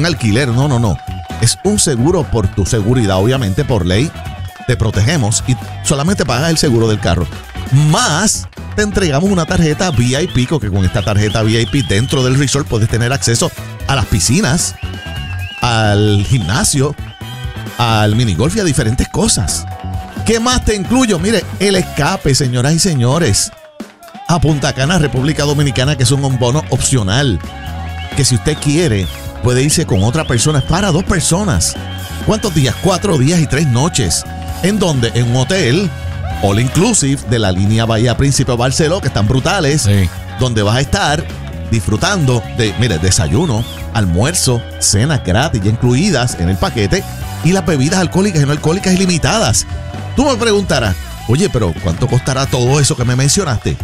un alquiler, no. Es un seguro por tu seguridad, obviamente, por ley. Te protegemos y solamente pagas el seguro del carro. Más, te entregamos una tarjeta VIP, que con esta tarjeta VIP dentro del resort puedes tener acceso a las piscinas, al gimnasio, al minigolf y a diferentes cosas. ¿Qué más te incluyo? Mire, el escape, señoras y señores, a Punta Cana, República Dominicana, que es un bono opcional, que si usted quiere puede irse con otra persona, es para 2 personas. ¿Cuántos días? 4 días y 3 noches. ¿En dónde? En un hotel all inclusive de la línea Bahía Príncipe Barceló, que están brutales, sí, donde vas a estar disfrutando de, mire, desayuno, almuerzo, cenas gratis ya incluidas en el paquete y las bebidas alcohólicas y no alcohólicas ilimitadas. Tú me preguntarás, oye, pero ¿cuánto costará todo eso que me mencionaste?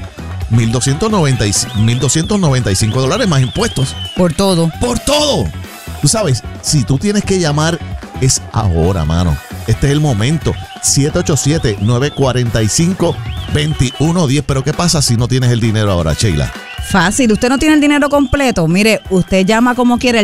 $1,295 más impuestos. Por todo. Por todo. Tú sabes, si tú tienes que llamar, es ahora, mano. Este es el momento. 787-945-2110. Pero ¿qué pasa si no tienes el dinero ahora, Sheila? Fácil, usted no tiene el dinero completo. Mire, usted llama como quiera el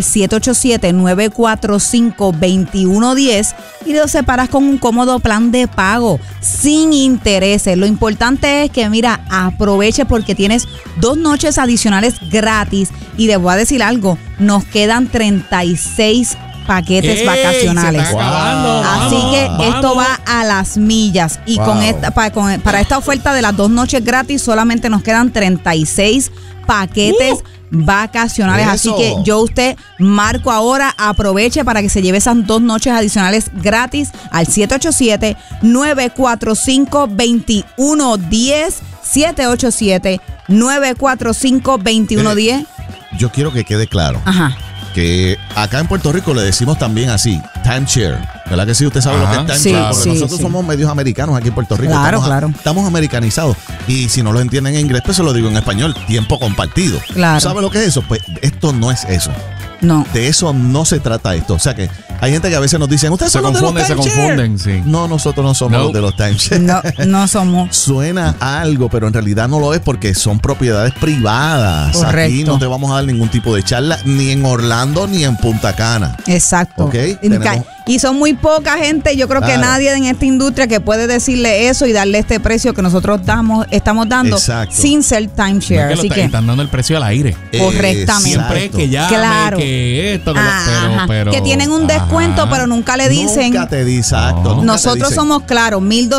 787-945-2110 y lo separas con un cómodo plan de pago sin intereses. Lo importante es que, mira, aproveche porque tienes 2 noches adicionales gratis y les voy a decir algo, nos quedan 36 paquetes vacacionales. Wow. Así que esto va a las millas y con esta para esta oferta de las 2 noches gratis solamente nos quedan 36 paquetes vacacionales. Así que yo usted marco ahora, aproveche para que se lleve esas 2 noches adicionales gratis al 787-945-2110 787-945-2110. Yo quiero que quede claro. Ajá. Que acá en Puerto Rico le decimos también así, timeshare. ¿Verdad que sí? Usted sabe lo que es timeshare. Sí, porque nosotros somos medios americanos aquí en Puerto Rico. Claro, Estamos americanizados. Y si no lo entienden en inglés, pues se lo digo en español. Tiempo compartido. Claro. ¿Sabe lo que es eso? Pues esto no es eso. No. De eso no se trata esto. O sea que hay gente que a veces nos dicen, ustedes son los de los timeshare. Se confunden, sí. No, nosotros no somos los de los timeshare. No somos. Suena a algo, pero en realidad no lo es porque son propiedades privadas. Correcto. Aquí no te vamos a dar ningún tipo de charla, ni en Orlando ni en Punta Cana. Exacto. ¿Okay? Y son muy poca gente, yo creo que nadie en esta industria que puede decirle eso y darle este precio que nosotros estamos dando. Exacto. Sin ser timeshare. No es que están dando el precio al aire. Correctamente. Siempre que llame, claro, que esto, que pero que tienen un descuento, pero nunca le dicen. Nunca te dice, exacto. No. Nosotros somos claros,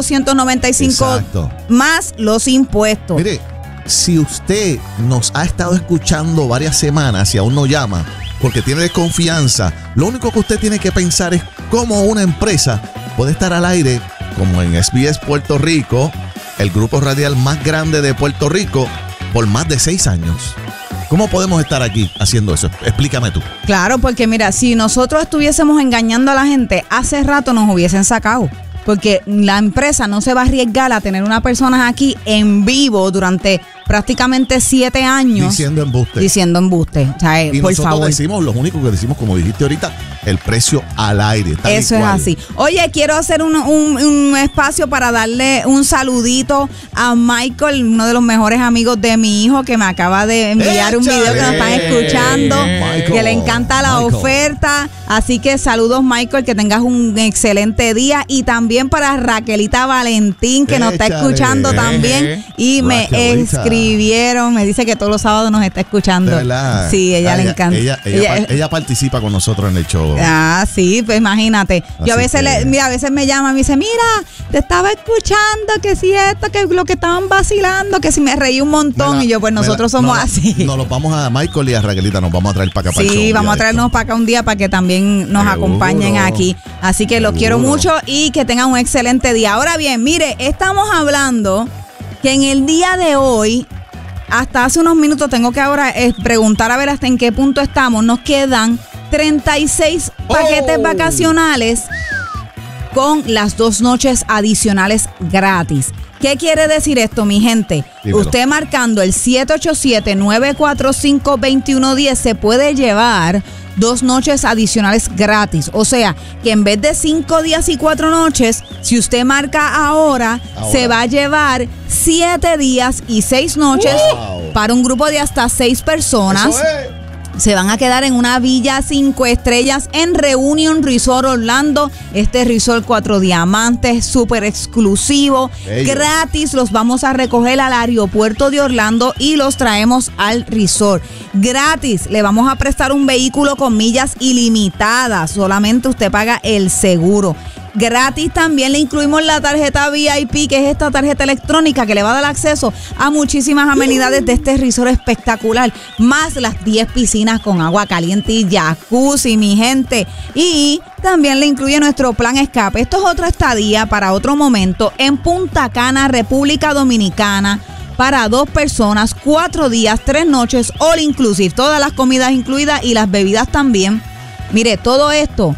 1,295 más los impuestos. Mire, si usted nos ha estado escuchando varias semanas y aún no llama porque tiene desconfianza, lo único que usted tiene que pensar es cómo una empresa puede estar al aire, como en SBS Puerto Rico, el grupo radial más grande de Puerto Rico, por más de 6 años. ¿Cómo podemos estar aquí haciendo eso? Explícame tú. Claro, porque mira, si nosotros estuviésemos engañando a la gente, hace rato nos hubiesen sacado. Porque la empresa no se va a arriesgar a tener una persona aquí en vivo durante prácticamente 7 años. Diciendo embuste. O sea, y por nosotros favor. decimos, los únicos que decimos, como dijiste ahorita, el precio al aire. Eso es así. Oye, quiero hacer un espacio para darle un saludito a Michael, uno de los mejores amigos de mi hijo, que me acaba de enviar un video que nos están escuchando, que le encanta la oferta. Así que saludos, Michael, que tengas un excelente día. Y también para Raquelita Valentín, que nos está escuchando también. Y me escribieron, me dice que todos los sábados nos está escuchando. ¿De verdad? Sí, ella le encanta. Ella participa con nosotros en el show. Ah, sí, pues imagínate. Yo a veces a veces me llama y me dice, mira, te estaba escuchando, que si esto, que lo que estaban vacilando, que si me reí un montón. Y yo, pues nosotros somos así. Nos los vamos a Michael y a Raquelita, nos vamos a traer para acá. Sí, para el show, vamos a traernos para acá un día para que también nos acompañen aquí. Así que los quiero mucho y que tengan un excelente día. Ahora bien, mire, estamos hablando que en el día de hoy, hasta hace unos minutos, tengo que ahora preguntar a ver hasta en qué punto estamos. Nos quedan 36 paquetes vacacionales con las 2 noches adicionales gratis. ¿Qué quiere decir esto, mi gente? Dímelo. Usted marcando el 787-945-2110 se puede llevar 2 noches adicionales gratis. O sea, que en vez de 5 días y 4 noches, si usted marca ahora, se va a llevar 7 días y 6 noches para un grupo de hasta 6 personas. Se van a quedar en una villa 5 estrellas en Reunion Resort Orlando. Este resort 4 diamantes, súper exclusivo, gratis. Los vamos a recoger al aeropuerto de Orlando y los traemos al resort. Gratis, le vamos a prestar un vehículo con millas ilimitadas. Solamente usted paga el seguro. Gratis también le incluimos la tarjeta VIP, que es esta tarjeta electrónica que le va a dar acceso a muchísimas amenidades de este resort espectacular, más las 10 piscinas con agua caliente y jacuzzi, mi gente. Y también le incluye nuestro plan escape. Esto es otra estadía para otro momento en Punta Cana, República Dominicana, para 2 personas, 4 días, 3 noches, all inclusive, todas las comidas incluidas y las bebidas también. Mire, todo esto,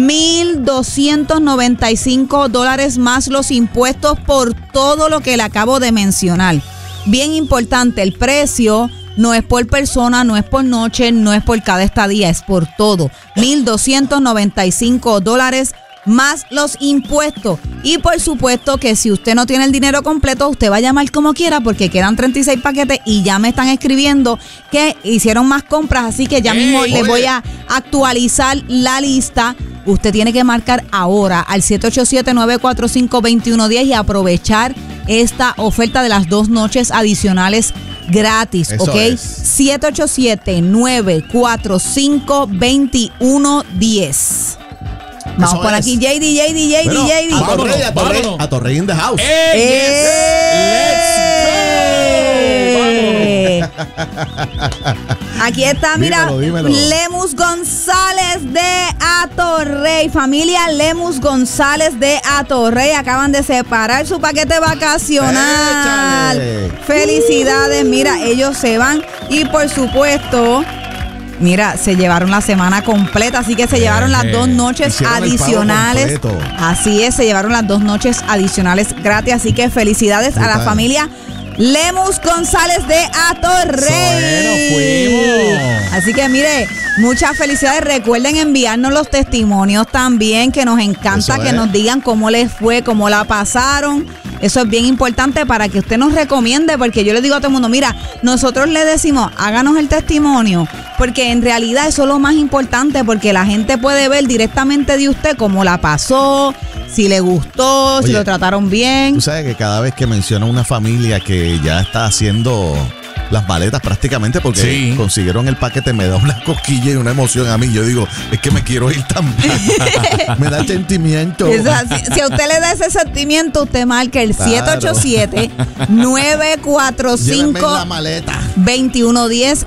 $1,295 más los impuestos por todo lo que le acabo de mencionar. Bien importante, el precio no es por persona, no es por noche, no es por cada estadía, es por todo. $1,295 más los impuestos. Y por supuesto que si usted no tiene el dinero completo, usted va a llamar como quiera porque quedan 36 paquetes y ya me están escribiendo que hicieron más compras, así que ya mismo les voy a actualizar la lista. Usted tiene que marcar ahora al 787-945-2110 y aprovechar esta oferta de las 2 noches adicionales gratis, eso, ¿ok? 787-945-2110. Vamos por aquí, JD. A Torrey in the house. Let's go. Aquí está, mira, dímelo. Lemus González de Atorrey. Familia Lemus González de Atorrey acaban de separar su paquete vacacional. ¡Échale! Felicidades, mira, ellos se van y por supuesto, mira, se llevaron la semana completa, así que se llevaron las 2 noches adicionales. Así es, se llevaron las 2 noches adicionales gratis, así que felicidades a la familia Lemus González de Atorrey. Fuimos. Así que mire, muchas felicidades. Recuerden enviarnos los testimonios también, que nos encanta que nos digan cómo les fue, cómo la pasaron. Eso es bien importante para que usted nos recomiende, porque yo le digo a todo el mundo, mira, nosotros le decimos, háganos el testimonio, porque en realidad eso es lo más importante, porque la gente puede ver directamente de usted cómo la pasó, si le gustó, si lo trataron bien. Tú sabes que cada vez que menciona una familia que ya está haciendo las maletas prácticamente porque consiguieron el paquete, me da una cosquilla y una emoción a mí. Yo digo, es que me quiero ir también. Me da sentimiento. Si a usted le da ese sentimiento, usted marca el 787-945-2110.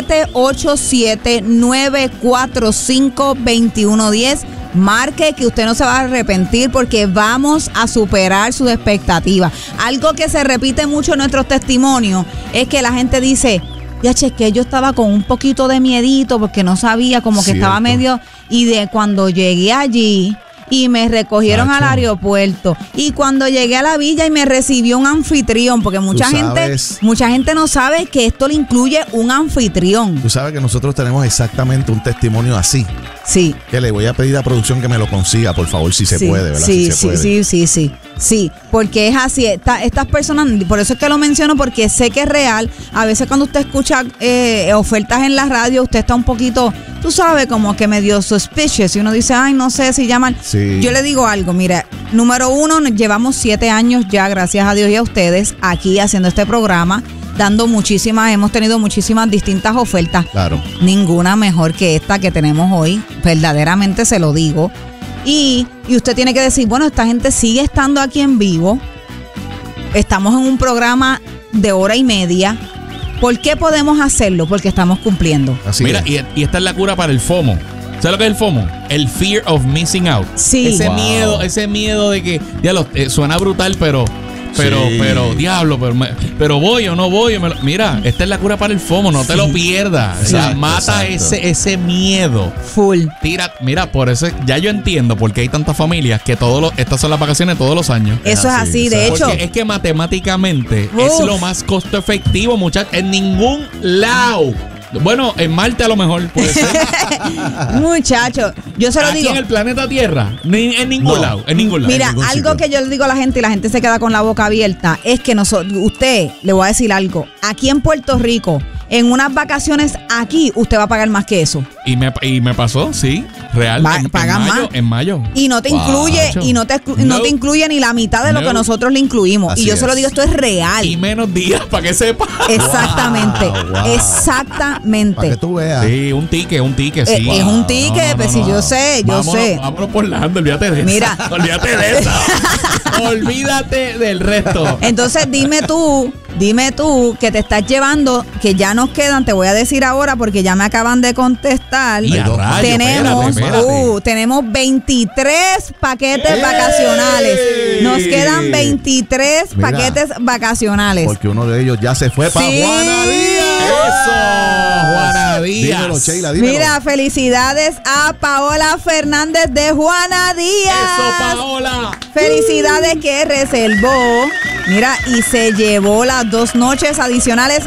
787-945-2110. Marque, que usted no se va a arrepentir porque vamos a superar sus expectativas. Algo que se repite mucho en nuestros testimonios es que la gente dice, ya chequé, yo estaba con un poquito de miedito porque no sabía, como que estaba medio, y de cuando llegué allí y me recogieron al aeropuerto, y cuando llegué a la villa y me recibió un anfitrión, porque mucha gente no sabe que esto le incluye un anfitrión. Tú sabes que nosotros tenemos exactamente un testimonio así. Sí. Que le voy a pedir a producción que me lo consiga, por favor, si se puede, ¿verdad? Sí, porque es así. Estas personas, por eso es que lo menciono, porque sé que es real. A veces cuando usted escucha ofertas en la radio, usted está un poquito, tú sabes, como que medio suspicious. Y uno dice, ay, no sé si llaman. Sí. Yo le digo algo, mira, número 1, llevamos 7 años ya, gracias a Dios y a ustedes, aquí haciendo este programa, hemos tenido muchísimas distintas ofertas. Claro. Ninguna mejor que esta que tenemos hoy, verdaderamente se lo digo. Y usted tiene que decir, bueno, esta gente sigue estando aquí en vivo. Estamos en un programa de 1:30. ¿Por qué podemos hacerlo? Porque estamos cumpliendo. Así Mira, y esta es la cura para el FOMO. ¿Sabes lo que es el FOMO? El fear of missing out. Sí. Ese miedo de que, suena brutal, pero diablo, pero voy o no voy. Mira, esta es la cura para el FOMO, no te lo pierdas. O sea, mata ese miedo. Full. Mira, por eso ya yo entiendo por qué hay tantas familias que estas son las vacaciones todos los años. Eso es así, de hecho. Porque es que matemáticamente es lo más costo efectivo, muchachos. En ningún lado. Bueno, en Marte a lo mejor puede ser. Muchachos, yo se lo digo. Aquí en el planeta Tierra, en ningún lado. Mira, algo que yo le digo a la gente y la gente se queda con la boca abierta es que usted, le voy a decir algo, aquí en Puerto Rico, en unas vacaciones aquí, usted va a pagar más que eso. Y me pasó, sí, real. Pagan más. En mayo. Y no te incluye, no te incluye ni la mitad de lo que nosotros le incluimos. Así y yo es. se lo digo, esto es real. Y menos días, para que sepa. Exactamente, Wow. exactamente. Para que tú veas. Sí, un ticket, sí. Es un ticket, pues si yo sé. Vámonos por la anda, olvídate de Mira. esa. Olvídate de esa. Olvídate del resto. Entonces dime tú que te estás llevando, que ya nos quedan, te voy a decir ahora porque ya me acaban de contestar. Y a rayos, espérate. Tenemos 23 paquetes vacacionales. Nos quedan 23 Mira, paquetes vacacionales. Porque uno de ellos ya se fue para Sí. Juana Díaz. Eso, Juana Díaz. Dímelo, Sheila, dímelo. Mira, felicidades a Paola Fernández de Juana Díaz. Eso, Paola. Felicidades que reservó. Mira, y se llevó las 2 noches adicionales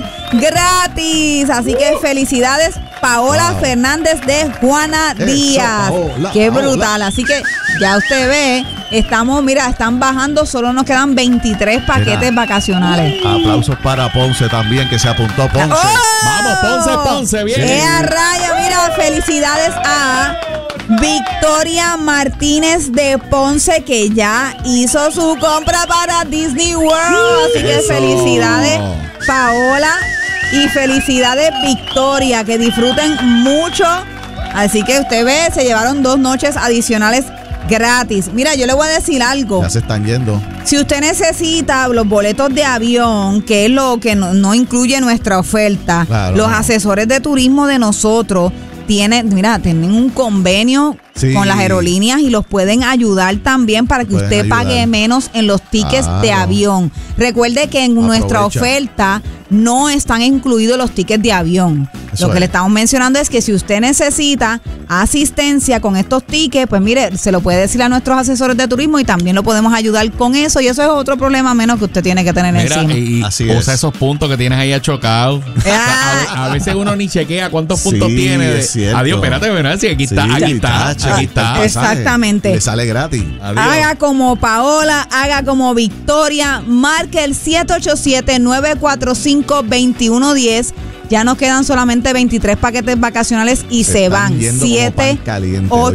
gratis. Así que felicidades, Paola Fernández de Juana Eso, Díaz. Paola, Qué Paola. brutal. Así que ya usted ve, están bajando, solo nos quedan 23 paquetes vacacionales. Aplausos para Ponce también, que se apuntó Ponce. ¡Oh! Vamos, Ponce, bien. ¡A raya! Mira, felicidades a Victoria Martínez de Ponce, que ya hizo su compra para Disney World. Así que Eso. felicidades, Paola, y felicidades, Victoria, que disfruten mucho. Así que usted ve, se llevaron 2 noches adicionales gratis. Mira, yo le voy a decir algo. Ya se están yendo. Si usted necesita los boletos de avión, que es lo que no incluye nuestra oferta, Claro. los asesores de turismo de nosotros tienen un convenio Sí. con las aerolíneas y los pueden ayudar también para que Pueden usted pague ayudar. menos en los tickets de Claro. avión. Recuerde que en nuestra Aprovecha. oferta no están incluidos los tickets de avión. Eso Lo que es. le estamos mencionando es que si usted necesita asistencia con estos tickets, pues mire, se lo puede decir a nuestros asesores de turismo y también lo podemos ayudar con eso. Y eso es otro problema menos que usted tiene que tener Mira, encima. y Así usa es. esos puntos que tienes ahí achocado. A veces uno ni chequea cuántos puntos Sí, tiene. es cierto. Adiós, espérate, ¿verdad? Sí, aquí está, Sí, aquí está, tacha, aquí está. Exactamente. Le sale gratis. Adiós. Haga como Paola, haga como Victoria, marque el 787-945-2110. Ya nos quedan solamente 23 paquetes vacacionales y se están van. yendo como pan caliente, oye.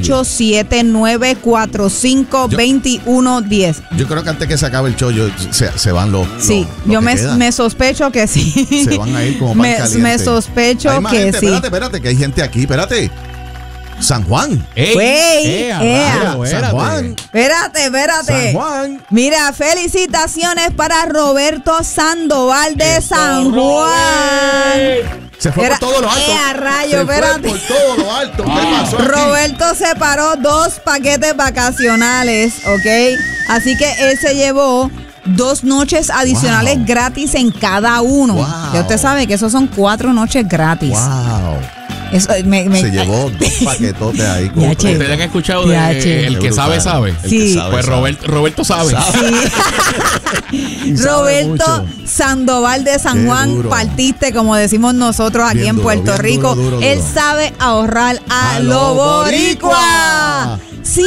787-945-2110. Yo creo que antes que se acabe el show, se van los. Sí, los yo que quedan. me sospecho que sí. Se van a ir como pan caliente. Me sospecho Hay más que gente, sí. Espérate, que hay gente aquí. Espérate. San Juan. Güey, a ea. rayos, San espérate. Juan. Espérate. San Juan. Mira, felicitaciones para Roberto Sandoval de San Juan. Se fue por todo lo alto. ¡A rayo! Se Espérate. fue por todo lo alto. ¿Qué pasó aquí? Roberto separó 2 paquetes vacacionales, ¿ok? Así que él se llevó 2 noches adicionales Wow. gratis en cada uno. Wow. Ya usted sabe que esos son 4 noches gratis. Wow. Eso, Se llevó 2 paquetotes ahí. Ya, che. Ustedes han escuchado Ya, che. de el que sabe, sabe. El Sí. que sabe, Pues sabe. Roberto sabe. Y sabe Roberto mucho. Sandoval de San Qué Juan, duro. partiste, como decimos nosotros aquí Bien en duro, Puerto bien Rico. duro, Él duro. sabe ahorrar a lo boricua.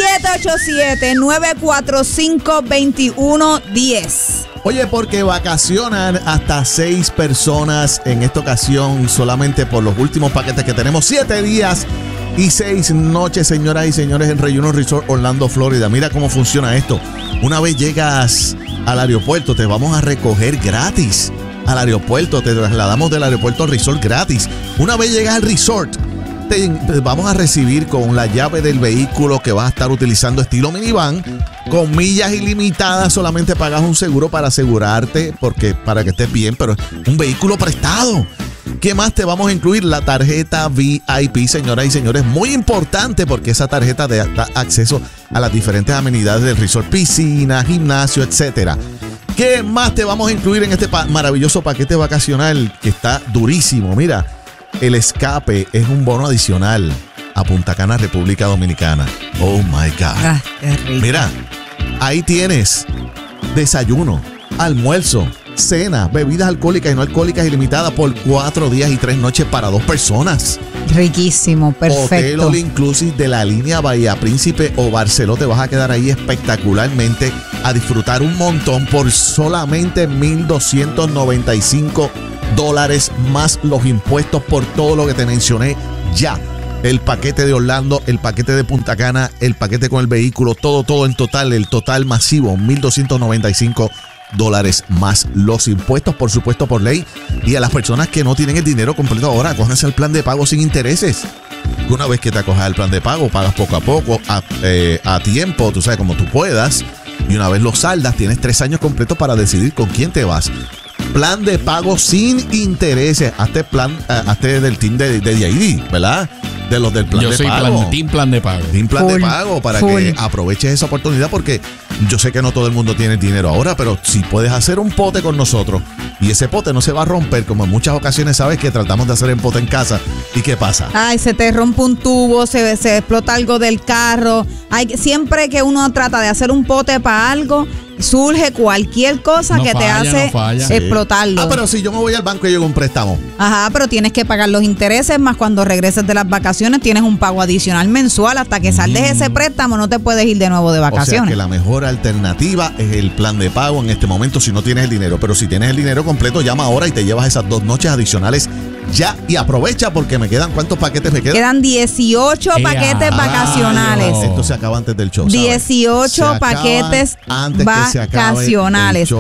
787-945-2110. Oye, porque vacacionan hasta 6 personas en esta ocasión, solamente por los últimos paquetes que tenemos. 7 días y 6 noches, señoras y señores, en Reunion Resort Orlando, Florida. Mira cómo funciona esto. Una vez llegas al aeropuerto, te vamos a recoger gratis. Al aeropuerto, te trasladamos del aeropuerto al resort gratis. Una vez llegas al resort, te vamos a recibir con la llave del vehículo que vas a estar utilizando estilo minivan, con millas ilimitadas. Solamente pagas un seguro para asegurarte, para que estés bien, pero es un vehículo prestado. ¿Qué más te vamos a incluir? La tarjeta VIP, señoras y señores, muy importante porque esa tarjeta da acceso a las diferentes amenidades del resort, piscina, gimnasio, etcétera. ¿Qué más te vamos a incluir en este maravilloso paquete vacacional que está durísimo? Mira, el escape es un bono adicional a Punta Cana, República Dominicana. Oh my God. Ah, qué rico. Mira, ahí tienes desayuno, almuerzo, cena, bebidas alcohólicas y no alcohólicas ilimitadas por 4 días y 3 noches para 2 personas. Riquísimo, Hotel perfecto. All Inclusive de la línea Bahía Príncipe o Barceló. Te vas a quedar ahí espectacularmente a disfrutar un montón por solamente $1,295 $1,200 más los impuestos por todo lo que te mencioné ya. El paquete de Orlando, el paquete de Punta Cana, el paquete con el vehículo, todo en total, el total masivo, $1,295 más los impuestos, por supuesto, por ley. Y a las personas que no tienen el dinero completo ahora, acójanse al plan de pago sin intereses. Una vez que te acojas al plan de pago, pagas poco a poco, a tiempo, tú sabes, como tú puedas. Y una vez lo saldas, tienes 3 años completos para decidir con quién te vas. Plan de pago sin intereses. Hazte del team de DID, ¿verdad? De los del plan de pago. Yo soy team plan de pago. Team plan de pago para que aproveches esa oportunidad, porque yo sé que no todo el mundo tiene dinero ahora, pero si puedes hacer un pote con nosotros y ese pote no se va a romper, como en muchas ocasiones sabes que tratamos de hacer el pote en casa. ¿Y qué pasa? Ay, se te rompe un tubo, se explota algo del carro. Siempre que uno trata de hacer un pote para algo, surge cualquier cosa que te hace explotarlo. Pero si yo me voy al banco y llego un préstamo. Ajá, pero tienes que pagar los intereses, más cuando regreses de las vacaciones tienes un pago adicional mensual. Hasta que saldes ese préstamo no te puedes ir de nuevo de vacaciones. O sea que la mejor alternativa es el plan de pago en este momento si no tienes el dinero. Pero si tienes el dinero completo, llama ahora y te llevas esas 2 noches adicionales ya. Y aprovecha porque me quedan, ¿cuántos paquetes me quedan? Quedan 18 paquetes vacacionales. Esto se acaba antes del show, ¿sabes? 18 paquetes vacacionales.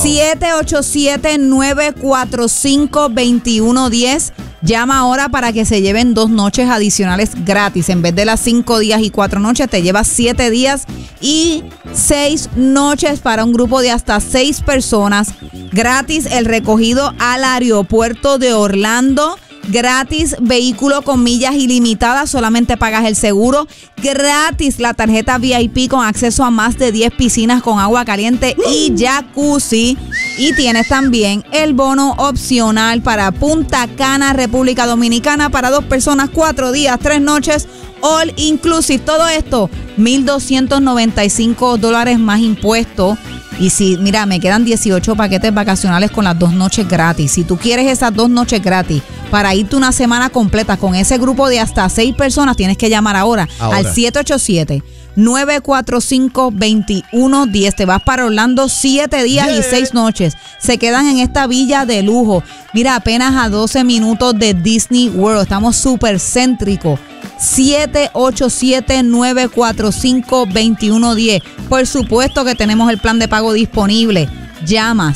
787-945-2110. Llama ahora para que se lleven 2 noches adicionales gratis. En vez de las 5 días y 4 noches, te llevas 7 días y 6 noches para un grupo de hasta 6 personas. Gratis el recogido al aeropuerto de Orlando. Gratis vehículo con millas ilimitadas, solamente pagas el seguro. Gratis la tarjeta VIP con acceso a más de 10 piscinas con agua caliente y jacuzzi. Y tienes también el bono opcional para Punta Cana, República Dominicana, para 2 personas, 4 días, 3 noches, all inclusive. Todo esto, $1,295 más impuestos. Y si, mira, me quedan 18 paquetes vacacionales con las 2 noches gratis. Si tú quieres esas 2 noches gratis para irte una semana completa con ese grupo de hasta 6 personas, tienes que llamar ahora. Al 787-945-2110. Te vas para Orlando 7 días y 6 noches. Se quedan en esta villa de lujo. Mira, apenas a 12 minutos de Disney World. Estamos súper céntricos. 787-945-2110. Por supuesto que tenemos el plan de pago disponible. Llama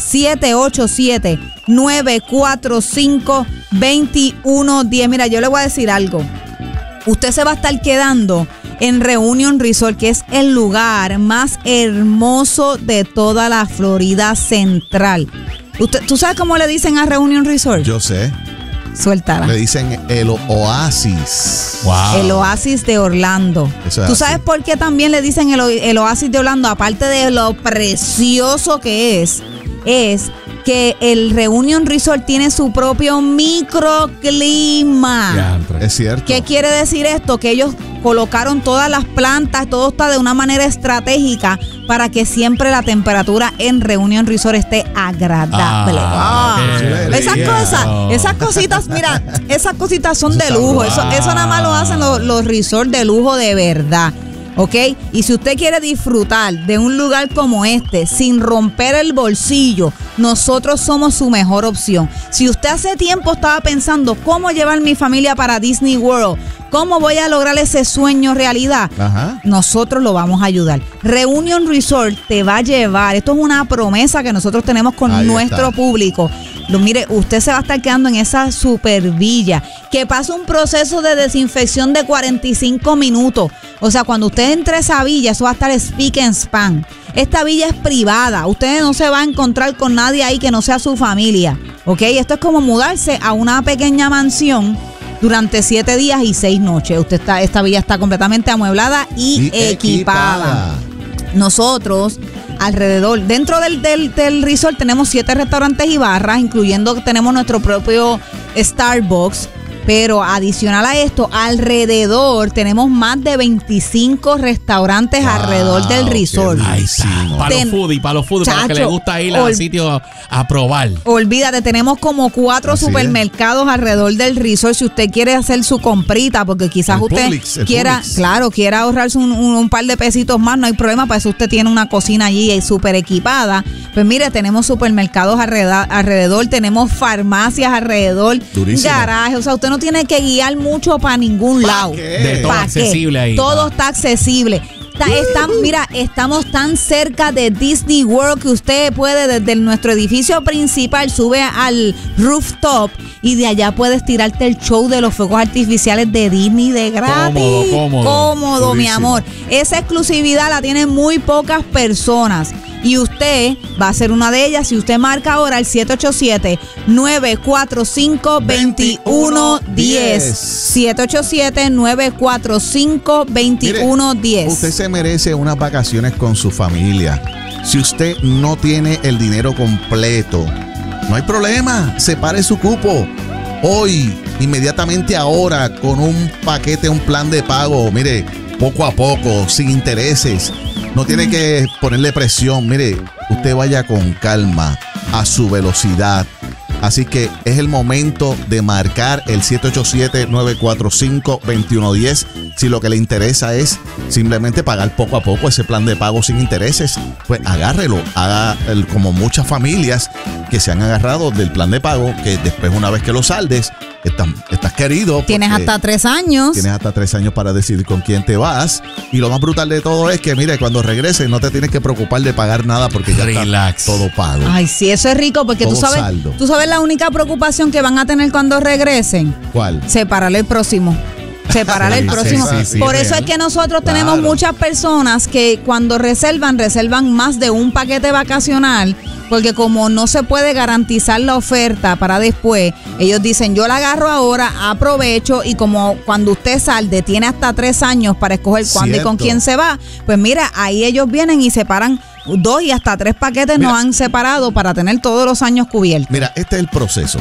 787-945-2110. Mira, yo le voy a decir algo. Usted se va a estar quedando en Reunion Resort, que es el lugar más hermoso de toda la Florida Central. ¿Tú sabes cómo le dicen a Reunion Resort? Yo sé. Suéltala. Le dicen el Oasis. Wow. El Oasis de Orlando. ¿Tú sabes por qué también le dicen el Oasis de Orlando? Aparte de lo precioso que es que el Reunion Resort tiene su propio microclima. Es cierto. ¿Qué quiere decir esto? Que ellos colocaron todas las plantas, todo está de una manera estratégica para que siempre la temperatura en Reunion Resort esté agradable. Esas cositas, mira, esas cositas son de lujo. Eso nada más lo hacen los resorts de lujo de verdad. ¿Ok? Y si usted quiere disfrutar de un lugar como este sin romper el bolsillo, nosotros somos su mejor opción. Si usted hace tiempo estaba pensando cómo llevar mi familia para Disney World, cómo voy a lograr ese sueño realidad, nosotros lo vamos a ayudar. Reunion Resort te va a llevar. Esto es una promesa que nosotros tenemos con nuestro público. Mire, usted se va a estar quedando en esa super villa que pasa un proceso de desinfección de 45 minutos. O sea, cuando usted entre a esa villa, eso va a estar speak and span. Esta villa es privada. Usted no se va a encontrar con nadie ahí que no sea su familia. ¿Ok? Esto es como mudarse a una pequeña mansión durante 7 días y 6 noches. Esta villa está completamente amueblada y equipada. Nosotros, alrededor, dentro del resort tenemos 7 restaurantes y barras, incluyendo que tenemos nuestro propio Starbucks. Pero adicional a esto, alrededor tenemos más de 25 restaurantes alrededor del resort. Ahí sí. Para los foodies, para los que les gusta ir al sitio a probar. Olvídate, tenemos como 4 supermercados alrededor del resort. Si usted quiere hacer su comprita, porque quizás quiera ahorrarse un par de pesitos más, no hay problema. Para eso usted tiene una cocina allí súper equipada. Pues mire, tenemos supermercados alrededor, tenemos farmacias alrededor, garajes. O sea, usted no tiene que guiar mucho para ningún lado. De todo accesible ahí. Todo está accesible. Estamos tan cerca de Disney World que usted puede desde nuestro edificio principal sube al rooftop y de allá puedes tirarte el show de los fuegos artificiales de Disney de gratis. Cómodo, mi amor. Esa exclusividad la tienen muy pocas personas. Y usted va a ser una de ellas si usted marca ahora el 787-945-2110. 787-945-2110. Usted se merece unas vacaciones con su familia. Si usted no tiene el dinero completo, no hay problema. Separe su cupo. Hoy, inmediatamente ahora, con un paquete, un plan de pago. Mire, poco a poco, sin intereses. No tiene que ponerle presión. Mire, usted vaya con calma, a su velocidad. Así que es el momento de marcar el 787-945-2110. Si lo que le interesa es simplemente pagar poco a poco ese plan de pago sin intereses, pues agárrelo. Haga como muchas familias que se han agarrado del plan de pago, que después una vez que lo saldes, estás querido. Tienes hasta 3 años. Tienes hasta 3 años para decidir con quién te vas. Y lo más brutal de todo es que, mire, cuando regreses no te tienes que preocupar de pagar nada porque ya está todo pago. Ay, sí, eso es rico porque tú sabes la única preocupación que van a tener cuando regresen. ¿Cuál? Separar el próximo. El próximo. Por eso es que nosotros tenemos muchas personas que cuando reservan más de un paquete vacacional, porque como no se puede garantizar la oferta para después, ellos dicen, yo la agarro ahora, aprovecho, y como cuando usted salde tiene hasta 3 años para escoger cuándo y con quién se va, pues mira, ahí ellos vienen y separan 2 y hasta 3 paquetes. Nos han separado para tener todos los años cubiertos. Mira, este es el proceso.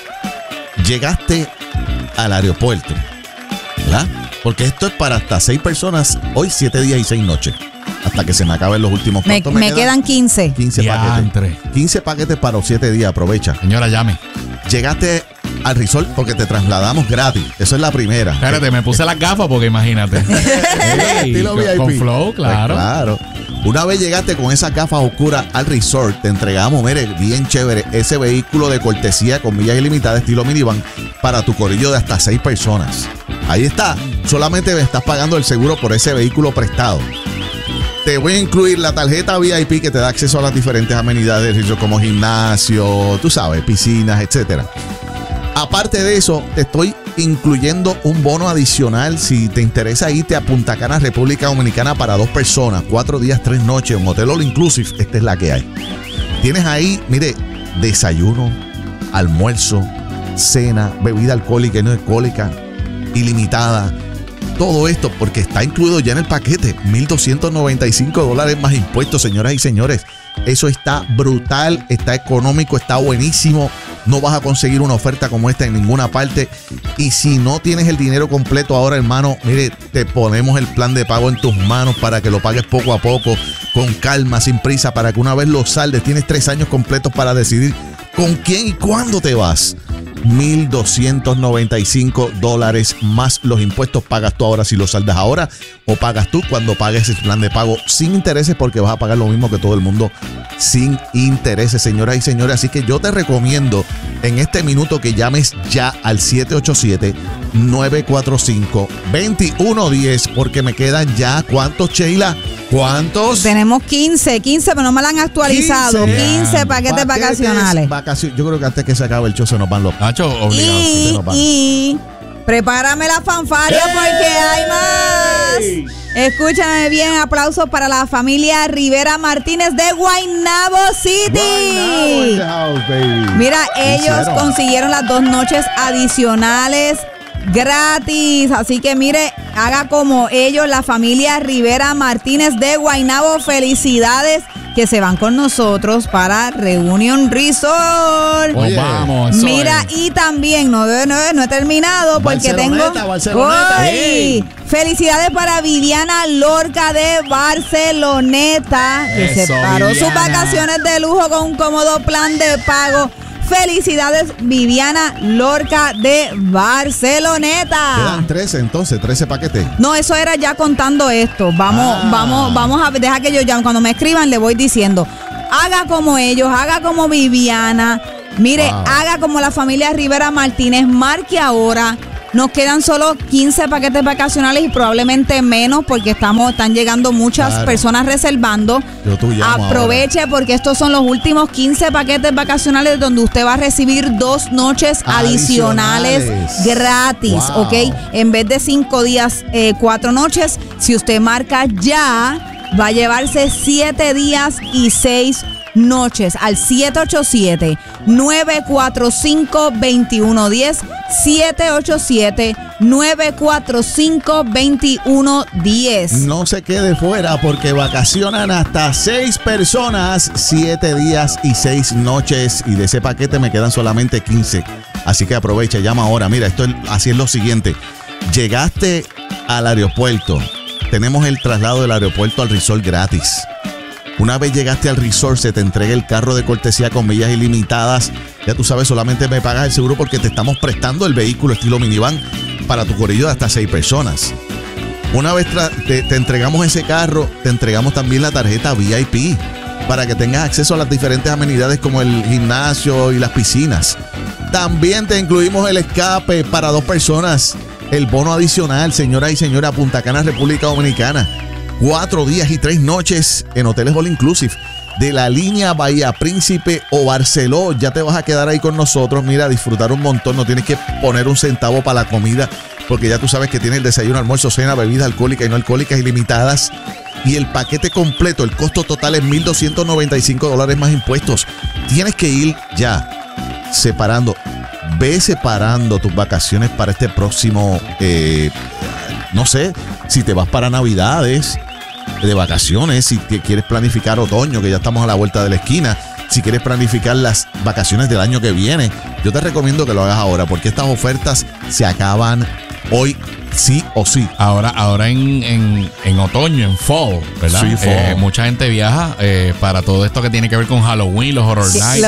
Llegaste al aeropuerto, ¿verdad? Porque esto es para hasta 6 personas, hoy 7 días y 6 noches. Hasta que se me acaben los últimos. Me quedan 15. 15 paquetes. 15 paquetes para los 7 días, aprovecha. Señora, llame. Llegaste al resort porque te trasladamos gratis. Eso es la primera. Espérate, me puse las gafas porque imagínate. Estilo VIP. Con flow, claro. Pues claro. Una vez llegaste con esas gafas oscuras al resort, te entregamos, mire, bien chévere, ese vehículo de cortesía con millas ilimitadas estilo minivan para tu corillo de hasta 6 personas. Ahí está. Solamente me estás pagando el seguro por ese vehículo prestado. Te voy a incluir la tarjeta VIP que te da acceso a las diferentes amenidades del resort como gimnasio, tú sabes, piscinas, etcétera. Aparte de eso, te estoy incluyendo un bono adicional si te interesa irte a Punta Cana, República Dominicana para 2 personas, 4 días, 3 noches, un hotel all inclusive. Esta es la que hay. Tienes ahí, mire, desayuno, almuerzo, cena, bebida alcohólica y no alcohólica, ilimitada. Todo esto porque está incluido ya en el paquete. $1,295 más impuestos, señoras y señores. Eso está brutal, está económico, está buenísimo. No vas a conseguir una oferta como esta en ninguna parte. Y si no tienes el dinero completo ahora, hermano, mire, te ponemos el plan de pago en tus manos para que lo pagues poco a poco, con calma, sin prisa, para que una vez lo saldes, tienes 3 años completos para decidir con quién y cuándo te vas. $1,295 más los impuestos. Pagas tú ahora si lo saldas ahora, o pagas tú cuando pagues el plan de pago sin intereses, porque vas a pagar lo mismo que todo el mundo sin intereses, señoras y señores. Así que yo te recomiendo en este minuto que llames ya al 787-945-2110, porque me quedan ya, ¿cuántos, Sheila? ¿Cuántos? Tenemos 15, pero no me la han actualizado. 15 paquetes vacacionales. Yo creo que antes que se acabe el show se nos van los obligados. Y prepárame la fanfarria porque hay más. Escúchame bien, aplausos para la familia Rivera Martínez de Guaynabo City. Mira, ellos consiguieron las 2 noches adicionales gratis, así que mire, haga como ellos, la familia Rivera Martínez de Guaynabo. Felicidades, que se van con nosotros para Reunion Resort. Oye, vamos. Mira, y también no he terminado porque Barceloneta. ¡Hey! Felicidades para Viviana Lorca de Barceloneta, que se paró sus vacaciones de lujo con un cómodo plan de pago. Felicidades, Viviana Lorca de Barceloneta. Quedan 13 entonces, 13 paquetes. No, eso era ya contando esto. Vamos a ver, deja que yo ya cuando me escriban le voy diciendo. Haga como ellos, haga como Viviana. Mire, haga como la familia Rivera Martínez, marque ahora. Nos quedan solo 15 paquetes vacacionales y probablemente menos porque están llegando muchas personas reservando. Aproveche ahora, porque estos son los últimos 15 paquetes vacacionales donde usted va a recibir 2 noches adicionales gratis, ¿ok? En vez de 5 días, 4 noches, si usted marca ya, va a llevarse 7 días y 6 noches al 787-945-2110. 787-945-2110. No se quede fuera porque vacacionan hasta 6 personas, 7 días y 6 noches. Y de ese paquete me quedan solamente 15. Así que aprovecha, llama ahora. Mira, así es lo siguiente. Llegaste al aeropuerto. Tenemos el traslado del aeropuerto al resort gratis. Una vez llegaste al resort, se te entrega el carro de cortesía con millas ilimitadas. Ya tú sabes, solamente me pagas el seguro porque te estamos prestando el vehículo estilo minivan para tu corillo de hasta 6 personas. Una vez te entregamos ese carro, te entregamos también la tarjeta VIP para que tengas acceso a las diferentes amenidades como el gimnasio y las piscinas. También te incluimos el escape para 2 personas, el bono adicional, señora y señora, Punta Cana, República Dominicana. 4 días y 3 noches en hoteles all inclusive de la línea Bahía Príncipe o Barceló. Ya te vas a quedar ahí con nosotros, mira, a disfrutar un montón. No tienes que poner un centavo para la comida porque ya tú sabes que tienes el desayuno, almuerzo, cena, bebidas alcohólicas y no alcohólicas ilimitadas. Y el paquete completo, el costo total es $1,295 más impuestos. Tienes que ir ya separando. Ve separando tus vacaciones para este próximo, no sé, si te vas para Navidades, de vacaciones, si quieres planificar otoño, que ya estamos a la vuelta de la esquina, si quieres planificar las vacaciones del año que viene, yo te recomiendo que lo hagas ahora, porque estas ofertas se acaban hoy sí o sí. Ahora en otoño, en fall, ¿verdad? Sí, fall. Mucha gente viaja para todo esto que tiene que ver con Halloween, los Horror Nights.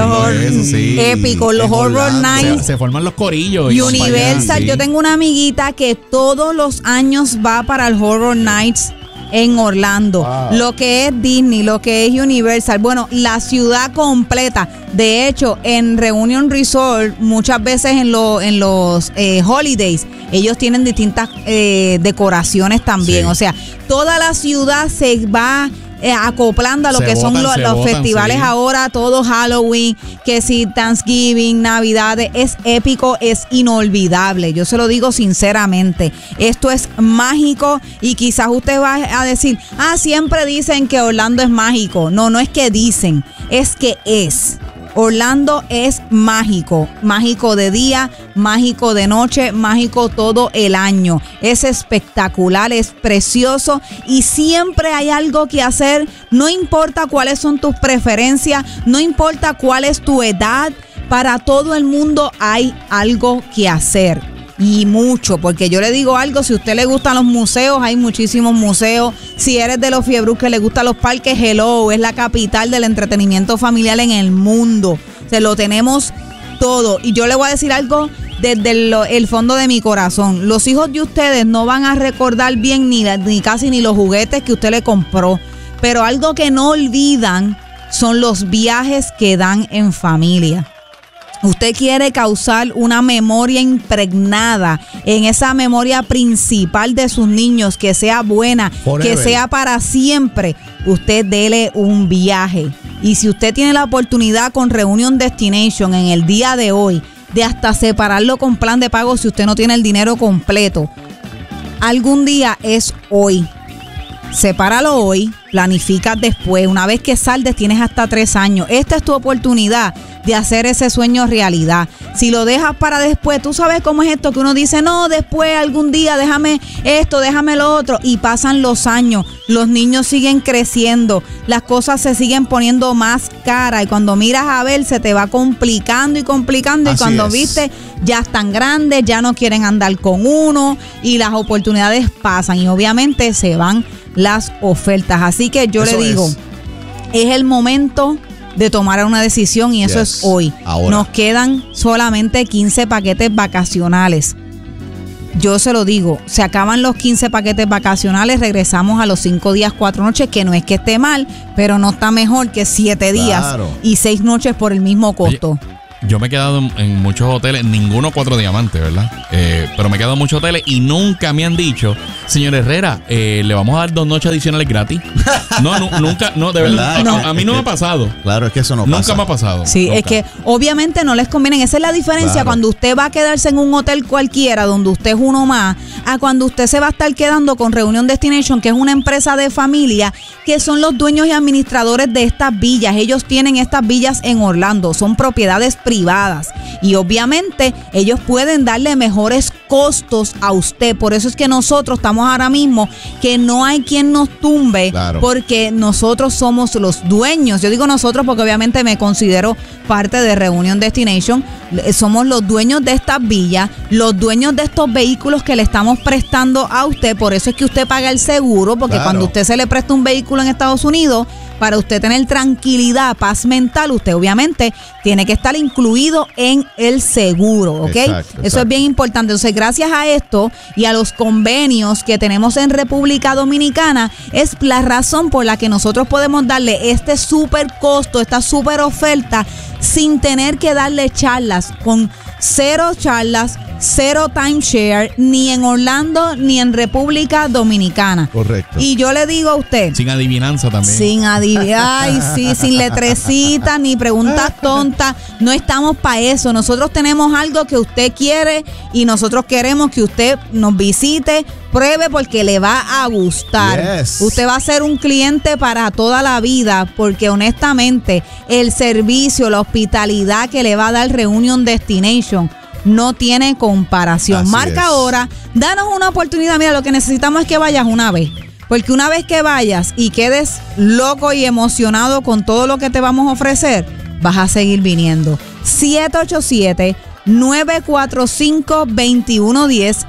Épico, los Horror Nights. Se forman los corillos. Universal, yo tengo una amiguita que todos los años va para el Horror Nights en Orlando, lo que es Disney, lo que es Universal, bueno, la ciudad completa. De hecho, en Reunion Resort, muchas veces en los holidays, ellos tienen distintas decoraciones también. O sea, toda la ciudad se va acoplando a lo que son los festivales ahora, todo Halloween, que si Thanksgiving, Navidades, es épico, es inolvidable. Yo se lo digo sinceramente, esto es mágico y quizás usted va a decir, siempre dicen que Orlando es mágico. No es que dicen, es que es. Orlando es mágico, mágico de día, mágico de noche, mágico todo el año. Es espectacular, es precioso y siempre hay algo que hacer. No importa cuáles son tus preferencias, no importa cuál es tu edad, para todo el mundo hay algo que hacer. Y mucho, porque yo le digo algo, si a usted le gustan los museos, hay muchísimos museos. Si eres de los fiebrus que le gustan los parques, hello, es la capital del entretenimiento familiar en el mundo. Se lo tenemos todo. Y yo le voy a decir algo desde el fondo de mi corazón. Los hijos de ustedes no van a recordar bien ni casi ni los juguetes que usted le compró. Pero algo que no olvidan son los viajes que dan en familia. Usted quiere causar una memoria impregnada en esa memoria principal de sus niños, que sea buena, forever, que sea para siempre. Usted dele un viaje. Y si usted tiene la oportunidad con Reunion Destination en el día de hoy, de hasta separarlo con plan de pago si usted no tiene el dinero completo, algún día es hoy. sepáralo hoy, planifica después. Una vez que saldes, tienes hasta 3 años. Esta es tu oportunidad de hacer ese sueño realidad. Si lo dejas para después, tú sabes cómo es esto, que uno dice, no, después, algún día, déjame esto, déjame lo otro, y pasan los años, los niños siguen creciendo, las cosas se siguen poniendo más caras, y cuando miras a ver, se te va complicando y complicando, y cuando viste, ya están grandes, ya no quieren andar con uno, y las oportunidades pasan, y obviamente se van las ofertas. Así que yo le digo, es el momento de tomar una decisión, y eso es hoy. Ahora. Nos quedan solamente 15 paquetes vacacionales. Yo se lo digo, se acaban los 15 paquetes vacacionales, regresamos a los 5 días, 4 noches, que no es que esté mal, pero no está mejor que 7 días y 6 noches por el mismo costo. Oye, yo me he quedado en muchos hoteles, ninguno 4 diamantes, ¿verdad? Pero me he quedado en muchos hoteles y nunca me han dicho, señor Herrera, ¿le vamos a dar 2 noches adicionales gratis? No, nunca, no, de verdad. No, a mí no me ha pasado. Claro, es que eso no pasa. Nunca me ha pasado. Sí, nunca. Es que obviamente no les conviene. Esa es la diferencia cuando usted va a quedarse en un hotel cualquiera, donde usted es uno más, a cuando usted se va a estar quedando con Reunion Destination, que es una empresa de familia, que son los dueños y administradores de estas villas. Ellos tienen estas villas en Orlando, son propiedades privadas, y obviamente ellos pueden darle mejores costos a usted. Por eso es que nosotros estamos ahora mismo que no hay quien nos tumbe, porque nosotros somos los dueños. Yo digo nosotros porque obviamente me considero parte de Reunion Destination. Somos los dueños de estas villas, los dueños de estos vehículos que le estamos prestando a usted. Por eso es que usted paga el seguro, porque cuando usted se le presta un vehículo en Estados Unidos, para usted tener tranquilidad, paz mental, usted obviamente tiene que estar incluido en el seguro, ¿ok? Eso es bien importante. Entonces, gracias a esto y a los convenios que tenemos en República Dominicana, es la razón por la que nosotros podemos darle este súper costo, esta súper oferta, sin tener que darle charlas, con 0 charlas, 0 timeshare, ni en Orlando ni en República Dominicana. Correcto. Y yo le digo a usted, sin adivinanza también. Sin adivinar, sí, sin letrecitas ni preguntas tontas. No estamos para eso. Nosotros tenemos algo que usted quiere y nosotros queremos que usted nos visite, pruebe, porque le va a gustar. Usted va a ser un cliente para toda la vida, porque honestamente el servicio, la hospitalidad que le va a dar Reunion Destination no tiene comparación. Marca ahora, danos una oportunidad. Mira, lo que necesitamos es que vayas una vez, porque una vez que vayas y quedes loco y emocionado con todo lo que te vamos a ofrecer, vas a seguir viniendo. 787-945-2110,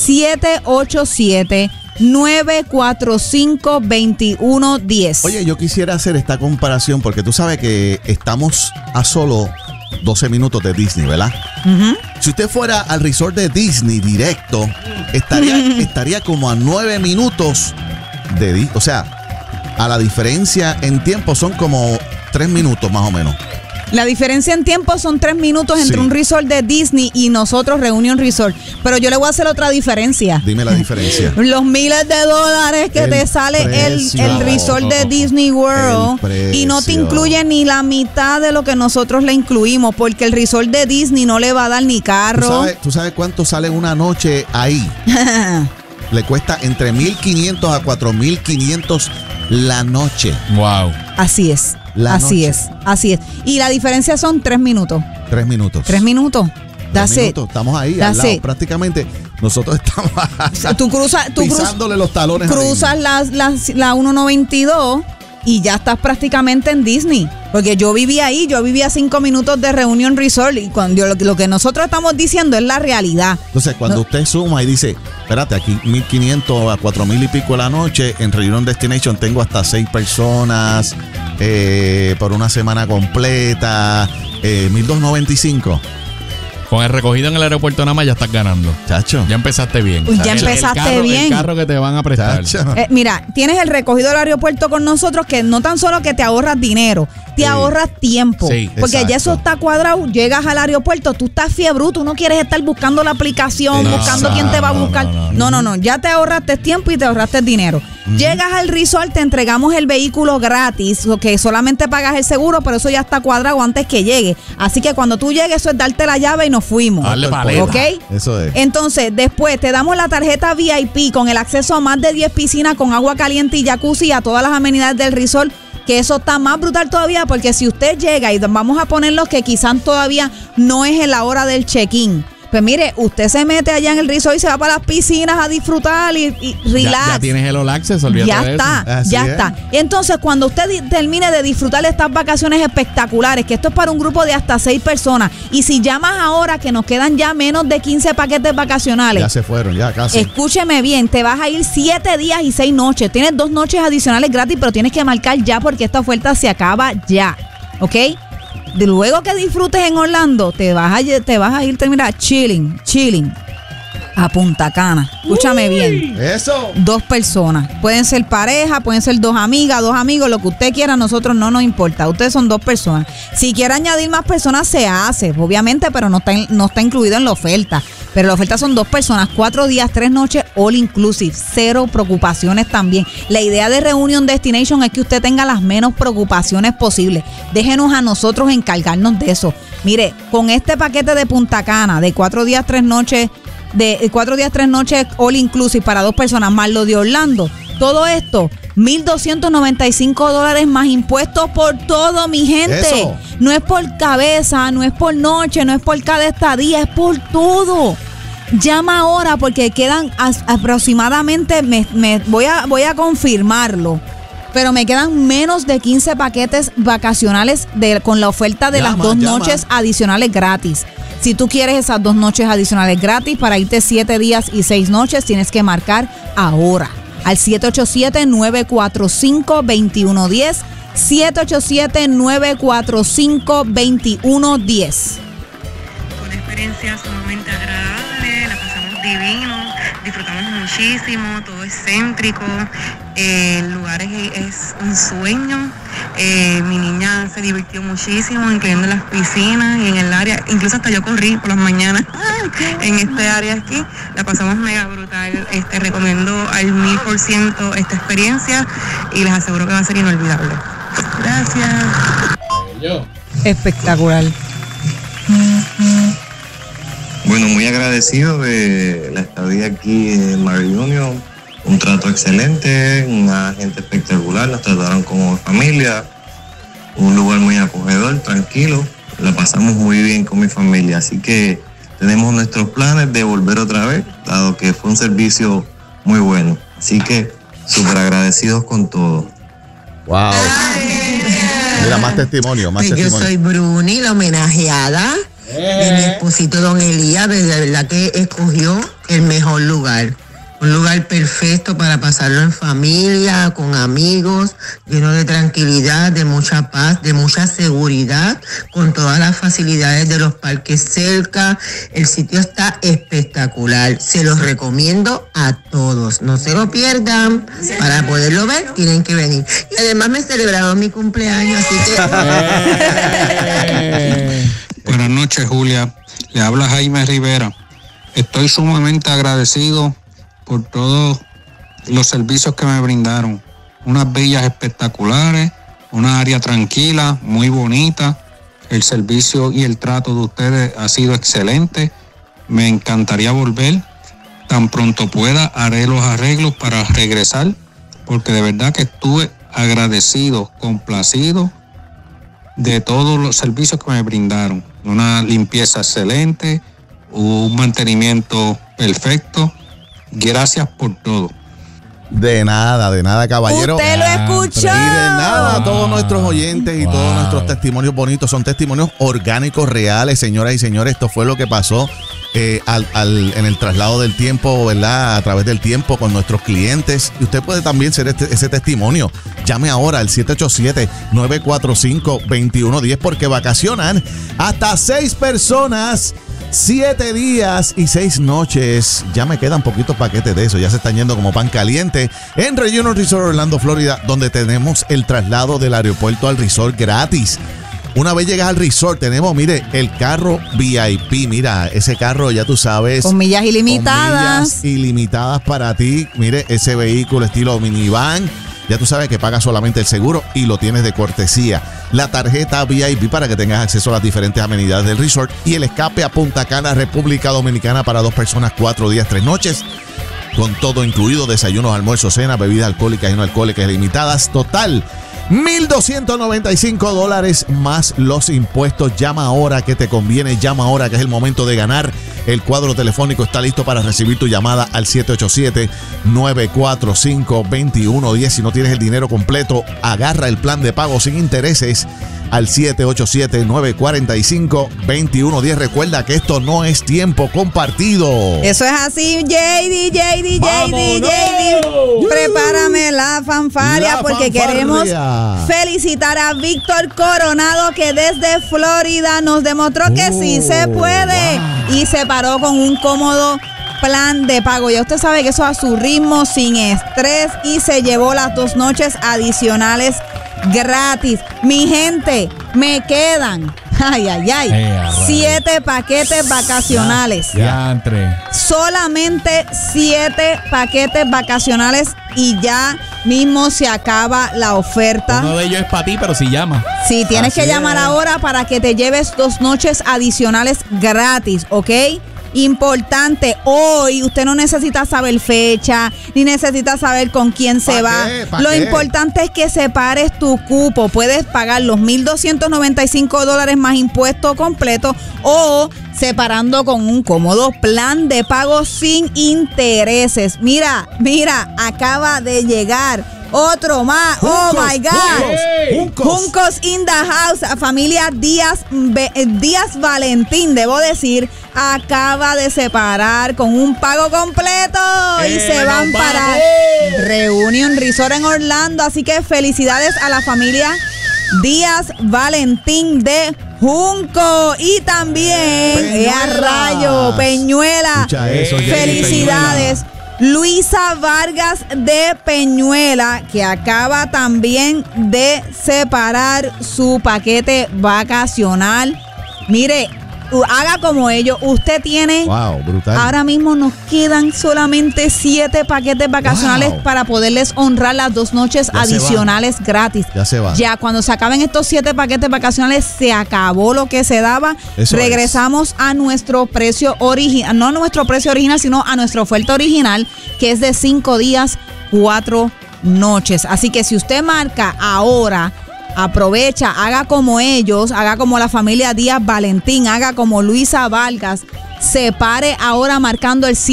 787-945-2110. Oye, yo quisiera hacer esta comparación porque tú sabes que estamos a solo 12 minutos de Disney, ¿verdad? Si usted fuera al resort de Disney directo, estaría como a 9 minutos de Disney. O sea, a la diferencia en tiempo son como 3 minutos más o menos. La diferencia en tiempo son 3 minutos entre un resort de Disney y nosotros, Reunion Resort. Pero yo le voy a hacer otra diferencia. Dime la diferencia. Los miles de dólares que te sale el resort de Disney World, y no te incluye ni la mitad de lo que nosotros le incluimos, porque el resort de Disney no le va a dar ni carro. ¿Tú sabes cuánto sale una noche ahí? Le cuesta entre $1,500 a $4,500 la noche. Wow. Así es. Así es. Y la diferencia son 3 minutos. 3 minutos. 3 minutos. Estamos ahí al lado. Prácticamente nosotros estamos pisándole los talones. Cruzas la 192 y ya estás prácticamente en Disney. Porque yo vivía ahí, yo vivía 5 minutos de Reunion Resort, y cuando lo que nosotros estamos diciendo es la realidad. Entonces, cuando usted suma y dice, espérate, aquí 1,500 a 4,000 y pico la noche, en Reunion Destination tengo hasta 6 personas por una semana completa, 1,295. Con el recogido en el aeropuerto nada más ya estás ganando. Chacho. Ya empezaste bien. Ya empezaste bien. El carro que te van a prestar. Mira, tienes el recogido del aeropuerto con nosotros, que no tan solo que te ahorras dinero, te ahorras tiempo. Sí, porque exacto. ya eso está cuadrado, llegas al aeropuerto, tú estás fiebre, tú no quieres estar buscando la aplicación, buscando quién te va a buscar. No, ya te ahorraste tiempo y te ahorraste dinero. Llegas al resort, te entregamos el vehículo gratis, que solamente pagas el seguro, pero eso ya está cuadrado antes que llegue. Así que cuando tú llegues, eso es darte la llave y nos fuimos. Dale paleta. ¿Ok? Eso es. Entonces, después te damos la tarjeta VIP con el acceso a más de 10 piscinas con agua caliente y jacuzzi y a todas las amenidades del resort, que eso está más brutal todavía, porque si usted llega y vamos a poner los que quizás todavía no es en la hora del check-in, pues mire, usted se mete allá en el resort y se va para las piscinas a disfrutar y relax. Ya tienes el All Access, olvídate Ya de está, Así ya es. está. Entonces, cuando usted termine de disfrutar de estas vacaciones espectaculares, que esto es para un grupo de hasta 6 personas, y si llamas ahora que nos quedan ya menos de 15 paquetes vacacionales, Ya se fueron, ya casi. escúcheme bien, te vas a ir 7 días y 6 noches. Tienes 2 noches adicionales gratis, pero tienes que marcar ya porque esta oferta se acaba ya, ¿ok? De luego que disfrutes en Orlando, te vas a ir, terminar chilling a Punta Cana. Escúchame bien. Eso. 2 personas. Pueden ser pareja, pueden ser 2 amigas, 2 amigos, lo que usted quiera, a nosotros no nos importa. Ustedes son 2 personas. Si quiere añadir más personas, se hace, obviamente, pero no está incluido en la oferta. Pero la oferta son 2 personas, 4 días, 3 noches, all inclusive. 0 preocupaciones también. La idea de Reunion Destination es que usted tenga las menos preocupaciones posibles. Déjenos a nosotros encargarnos de eso. Mire, con este paquete de Punta Cana, de 4 días, 3 noches, all inclusive para 2 personas, más lo de Orlando, todo esto, $1,295 más impuestos por todo, mi gente. Eso. No es por cabeza, no es por noche, no es por cada estadía, es por todo. Llama ahora porque quedan aproximadamente, voy a confirmarlo, pero me quedan menos de 15 paquetes vacacionales con la oferta de las 2 noches adicionales gratis. Si tú quieres esas 2 noches adicionales gratis para irte 7 días y 6 noches, tienes que marcar ahora al 787-945-2110. 787-945-2110. Una experiencia sumamente agradable, la pasamos divino, disfrutamos muchísimo, todo es céntrico, el lugar es un sueño. Mi niña se divirtió muchísimo, incluyendo las piscinas y en el área, incluso hasta yo corrí por las mañanas en este área aquí, la pasamos mega brutal. Recomiendo al 1000% esta experiencia y les aseguro que va a ser inolvidable. Gracias. Espectacular. Bueno, muy agradecido de la estadía aquí en Marriott Union. Un trato excelente, una gente espectacular, nos trataron como familia, un lugar muy acogedor, tranquilo, la pasamos muy bien con mi familia, así que tenemos nuestros planes de volver otra vez, dado que fue un servicio muy bueno, así que súper agradecidos con todo. Wow. Mira, más testimonio, más Yo testimonio. soy Bruni, la homenajeada de mi esposito Don Elías, de verdad que escogió el mejor lugar. Un lugar perfecto para pasarlo en familia, con amigos, lleno de tranquilidad, de mucha paz, de mucha seguridad, con todas las facilidades de los parques cerca. El sitio está espectacular. Se los recomiendo a todos. No se lo pierdan. Para poderlo ver, tienen que venir. Y además me celebraron mi cumpleaños, así que... Buenas noches, Julia. Le habla Jaime Rivera. Estoy sumamente agradecido por todos los servicios que me brindaron. Unas villas espectaculares, una área tranquila, muy bonita. El servicio y el trato de ustedes ha sido excelente. Me encantaría volver. Tan pronto pueda, haré los arreglos para regresar, porque de verdad que estuve agradecido, complacido de todos los servicios que me brindaron. Una limpieza excelente, un mantenimiento perfecto. Gracias por todo. De nada, caballero. Usted lo escuchó. Y de nada, a todos nuestros oyentes y todos nuestros testimonios bonitos son testimonios orgánicos, reales, señoras y señores. Esto fue lo que pasó en el traslado del tiempo, ¿verdad? A través del tiempo con nuestros clientes. Y usted puede también ser ese testimonio. Llame ahora al 787-945-2110 porque vacacionan hasta 6 personas. 7 días y 6 noches. Ya me quedan poquitos paquetes de eso. Ya se están yendo como pan caliente. En Reunion Resort Orlando, Florida, donde tenemos el traslado del aeropuerto al resort gratis. Una vez llegas al resort, tenemos, mire, el carro VIP. Mira, ese carro, ya tú sabes. Con millas ilimitadas. Con millas ilimitadas para ti. Mire, ese vehículo estilo minivan. Ya tú sabes que pagas solamente el seguro y lo tienes de cortesía. La tarjeta VIP para que tengas acceso a las diferentes amenidades del resort y el escape a Punta Cana, República Dominicana para 2 personas, 4 días, 3 noches. Con todo incluido, desayunos, almuerzos, cenas, bebidas alcohólicas y no alcohólicas ilimitadas. Total, $1,295 más los impuestos. Llama ahora que te conviene, llama ahora que es el momento de ganar. El cuadro telefónico está listo para recibir tu llamada al 787-945-2110. Si no tienes el dinero completo, agarra el plan de pago sin intereses al 787-945-2110. Recuerda que esto no es tiempo compartido. Eso es así, JD. Prepárame la fanfarria porque queremos felicitar a Víctor Coronado, que desde Florida nos demostró que sí se puede. Wow. Y se paró con un cómodo plan de pago. Ya usted sabe que eso a su ritmo, sin estrés, y se llevó las 2 noches adicionales gratis. Mi gente, me quedan 7 paquetes vacacionales. Solamente 7 paquetes vacacionales y ya mismo se acaba la oferta. Uno de ellos es para ti, pero si llama. Sí, tienes que llamar ahora para que te lleves 2 noches adicionales gratis, ¿ok? Importante, hoy usted no necesita saber fecha, ni necesita saber con quién se va. Lo importante es que separes tu cupo. Puedes pagar los $1,295 más impuesto completo o separando con un cómodo plan de pago sin intereses. Mira, acaba de llegar otro más. Juncos, oh my God. Juncos in the house. Familia Díaz Valentín, debo decir, acaba de separar con un pago completo y se van para Reunion Resort en Orlando. Así que felicidades a la familia Díaz Valentín de Junco y también Peñuela. Felicidades. Luisa Vargas de Peñuela, que acaba también de separar su paquete vacacional. Mire, haga como ellos. Usted tiene... Wow, brutal. Ahora mismo nos quedan solamente 7 paquetes vacacionales para poderles honrar las 2 noches adicionales gratis. Ya se va. Ya cuando se acaben estos 7 paquetes vacacionales, se acabó lo que se daba. Regresamos a nuestro precio original, no a nuestro precio original, sino a nuestra oferta original, que es de 5 días, 4 noches. Así que si usted marca ahora, aprovecha, haga como ellos, haga como la familia Díaz Valentín, haga como Luisa Vargas, separe ahora marcando el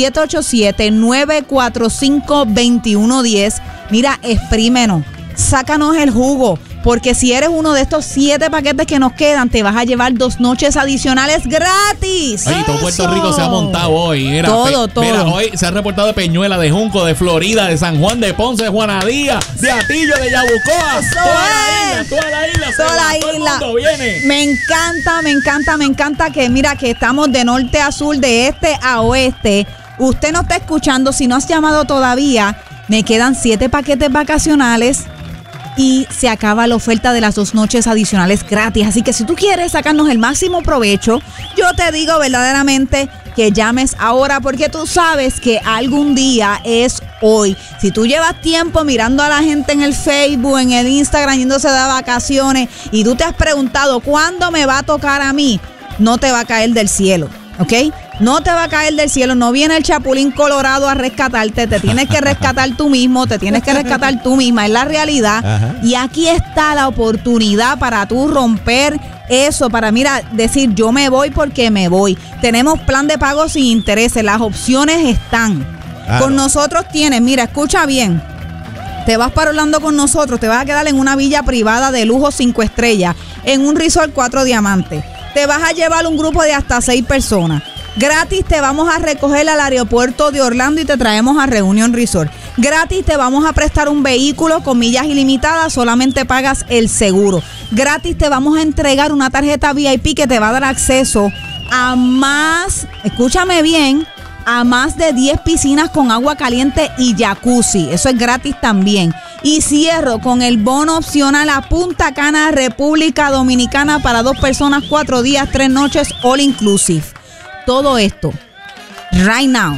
787-945-2110. Mira, exprímenos, sácanos el jugo, porque si eres uno de estos 7 paquetes que nos quedan, te vas a llevar 2 noches adicionales gratis. Oye, todo Puerto Rico se ha montado hoy. Mira, todo. Mira, hoy se ha reportado de Peñuela, de Junco, de Florida, de San Juan, de Ponce, de Juanadía, de Atillo, de Yabucoa. Toda la isla. Todo el mundo viene. Me encanta que mira que estamos de norte a sur, de este a oeste. Usted no está escuchando, si no has llamado todavía, me quedan 7 paquetes vacacionales y se acaba la oferta de las 2 noches adicionales gratis. Así que si tú quieres sacarnos el máximo provecho, yo te digo verdaderamente que llames ahora, porque tú sabes que algún día es hoy. Si tú llevas tiempo mirando a la gente en el Facebook, en el Instagram, yéndose de vacaciones, y tú te has preguntado ¿cuándo me va a tocar a mí? No te va a caer del cielo, ¿ok? No te va a caer del cielo, no viene el Chapulín Colorado a rescatarte, te tienes que rescatar tú mismo, te tienes que rescatar tú misma, es la realidad. Ajá. Y aquí está la oportunidad para tú romper eso, para decir yo me voy porque me voy. Tenemos plan de pago sin intereses, las opciones están. Claro. Con nosotros tienes, mira, escucha bien. Te vas para Orlando con nosotros, te vas a quedar en una villa privada de lujo 5 estrellas, en un resort 4 diamantes. Te vas a llevar un grupo de hasta 6 personas. Gratis te vamos a recoger al aeropuerto de Orlando y te traemos a Reunion Resort. Gratis te vamos a prestar un vehículo con millas ilimitadas, solamente pagas el seguro. Gratis te vamos a entregar una tarjeta VIP que te va a dar acceso a más, escúchame bien, a más de 10 piscinas con agua caliente y jacuzzi. Eso es gratis también. Y cierro con el bono opcional a Punta Cana, República Dominicana para 2 personas, 4 días, 3 noches, all inclusive. Todo esto, right now,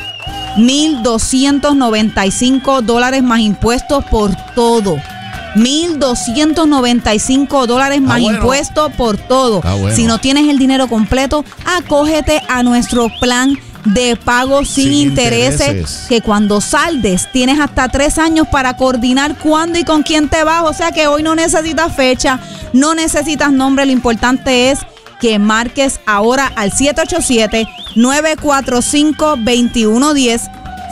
$1,295 más impuestos por todo. $1,295 más impuestos por todo. Bueno. Si no tienes el dinero completo, acógete a nuestro plan de pago sin intereses, que cuando saldes tienes hasta 3 años para coordinar cuándo y con quién te vas. O sea que hoy no necesitas fecha, no necesitas nombre, lo importante es que marques ahora al 787-945-2110.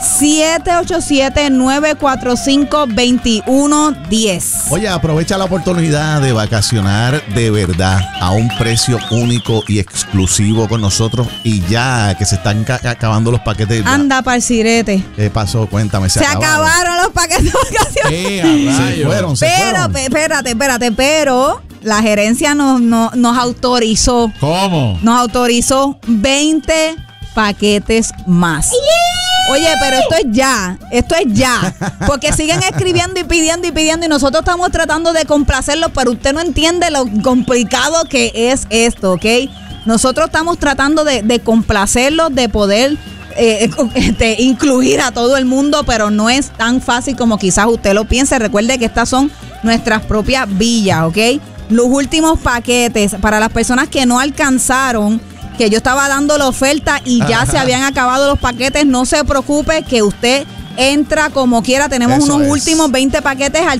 787-945-2110. Oye, aprovecha la oportunidad de vacacionar de verdad a un precio único y exclusivo con nosotros. Y ya que se están acabando los paquetes. Anda pa'l sirete. ¿Qué pasó? Cuéntame. Se acabaron los paquetes de vacaciones. Se fueron. Espérate, pero la gerencia nos autorizó. ¿Cómo? Nos autorizó 20 paquetes más. Oye, pero esto es ya, porque siguen escribiendo y pidiendo y nosotros estamos tratando de complacerlos, pero usted no entiende lo complicado que es esto, ¿ok? Nosotros estamos tratando de complacerlos, de poder incluir a todo el mundo, pero no es tan fácil como quizás usted lo piense. Recuerde que estas son nuestras propias villas, ¿ok? Los últimos paquetes para las personas que no alcanzaron, que yo estaba dando la oferta y ya se habían acabado los paquetes, no se preocupe que usted entra como quiera. Tenemos unos últimos 20 paquetes al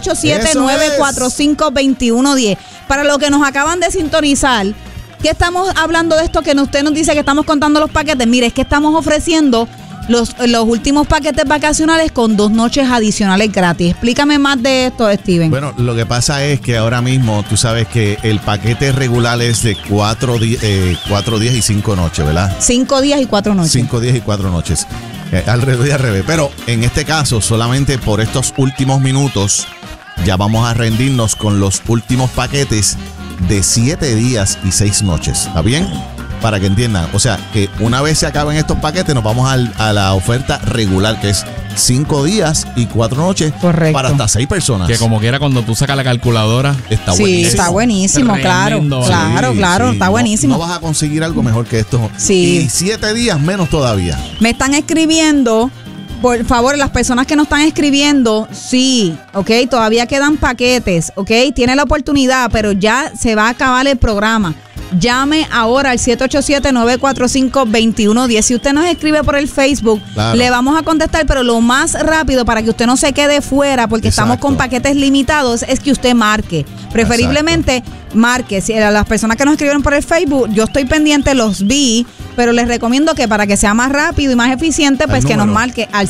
787-945-2110. Para los que nos acaban de sintonizar, ¿qué estamos hablando de esto que usted nos dice que estamos contando los paquetes? Mire, es que estamos ofreciendo los últimos paquetes vacacionales con 2 noches adicionales gratis. Explícame más de esto, Steven. Bueno, lo que pasa es que ahora mismo tú sabes que el paquete regular es de 4 días y 5 noches, ¿verdad? 5 días y 4 noches. 5 días y 4 noches. Al revés. Pero en este caso, solamente por estos últimos minutos, ya vamos a rendirnos con los últimos paquetes de 7 días y 6 noches. ¿Está bien? Para que entiendan, o sea, que una vez se acaben estos paquetes, nos vamos a la oferta regular, que es 5 días y 4 noches. Correcto. Para hasta 6 personas. Que como quiera, cuando tú sacas la calculadora, está sí, buenísimo. está buenísimo, Tremendo. claro, está buenísimo. No vas a conseguir algo mejor que esto. Sí. Y 7 días menos todavía. Me están escribiendo, por favor, las personas que nos están escribiendo, sí, ok, todavía quedan paquetes, ok, tiene la oportunidad, pero ya se va a acabar el programa. Llame ahora al 787-945-2110. Si usted nos escribe por el Facebook, claro, le vamos a contestar, pero lo más rápido para que usted no se quede fuera, porque estamos con paquetes limitados, es que usted marque. Preferiblemente marque. Si a las personas que nos escribieron por el Facebook, yo estoy pendiente, los vi, pero les recomiendo que para que sea más rápido y más eficiente, pues que nos marque al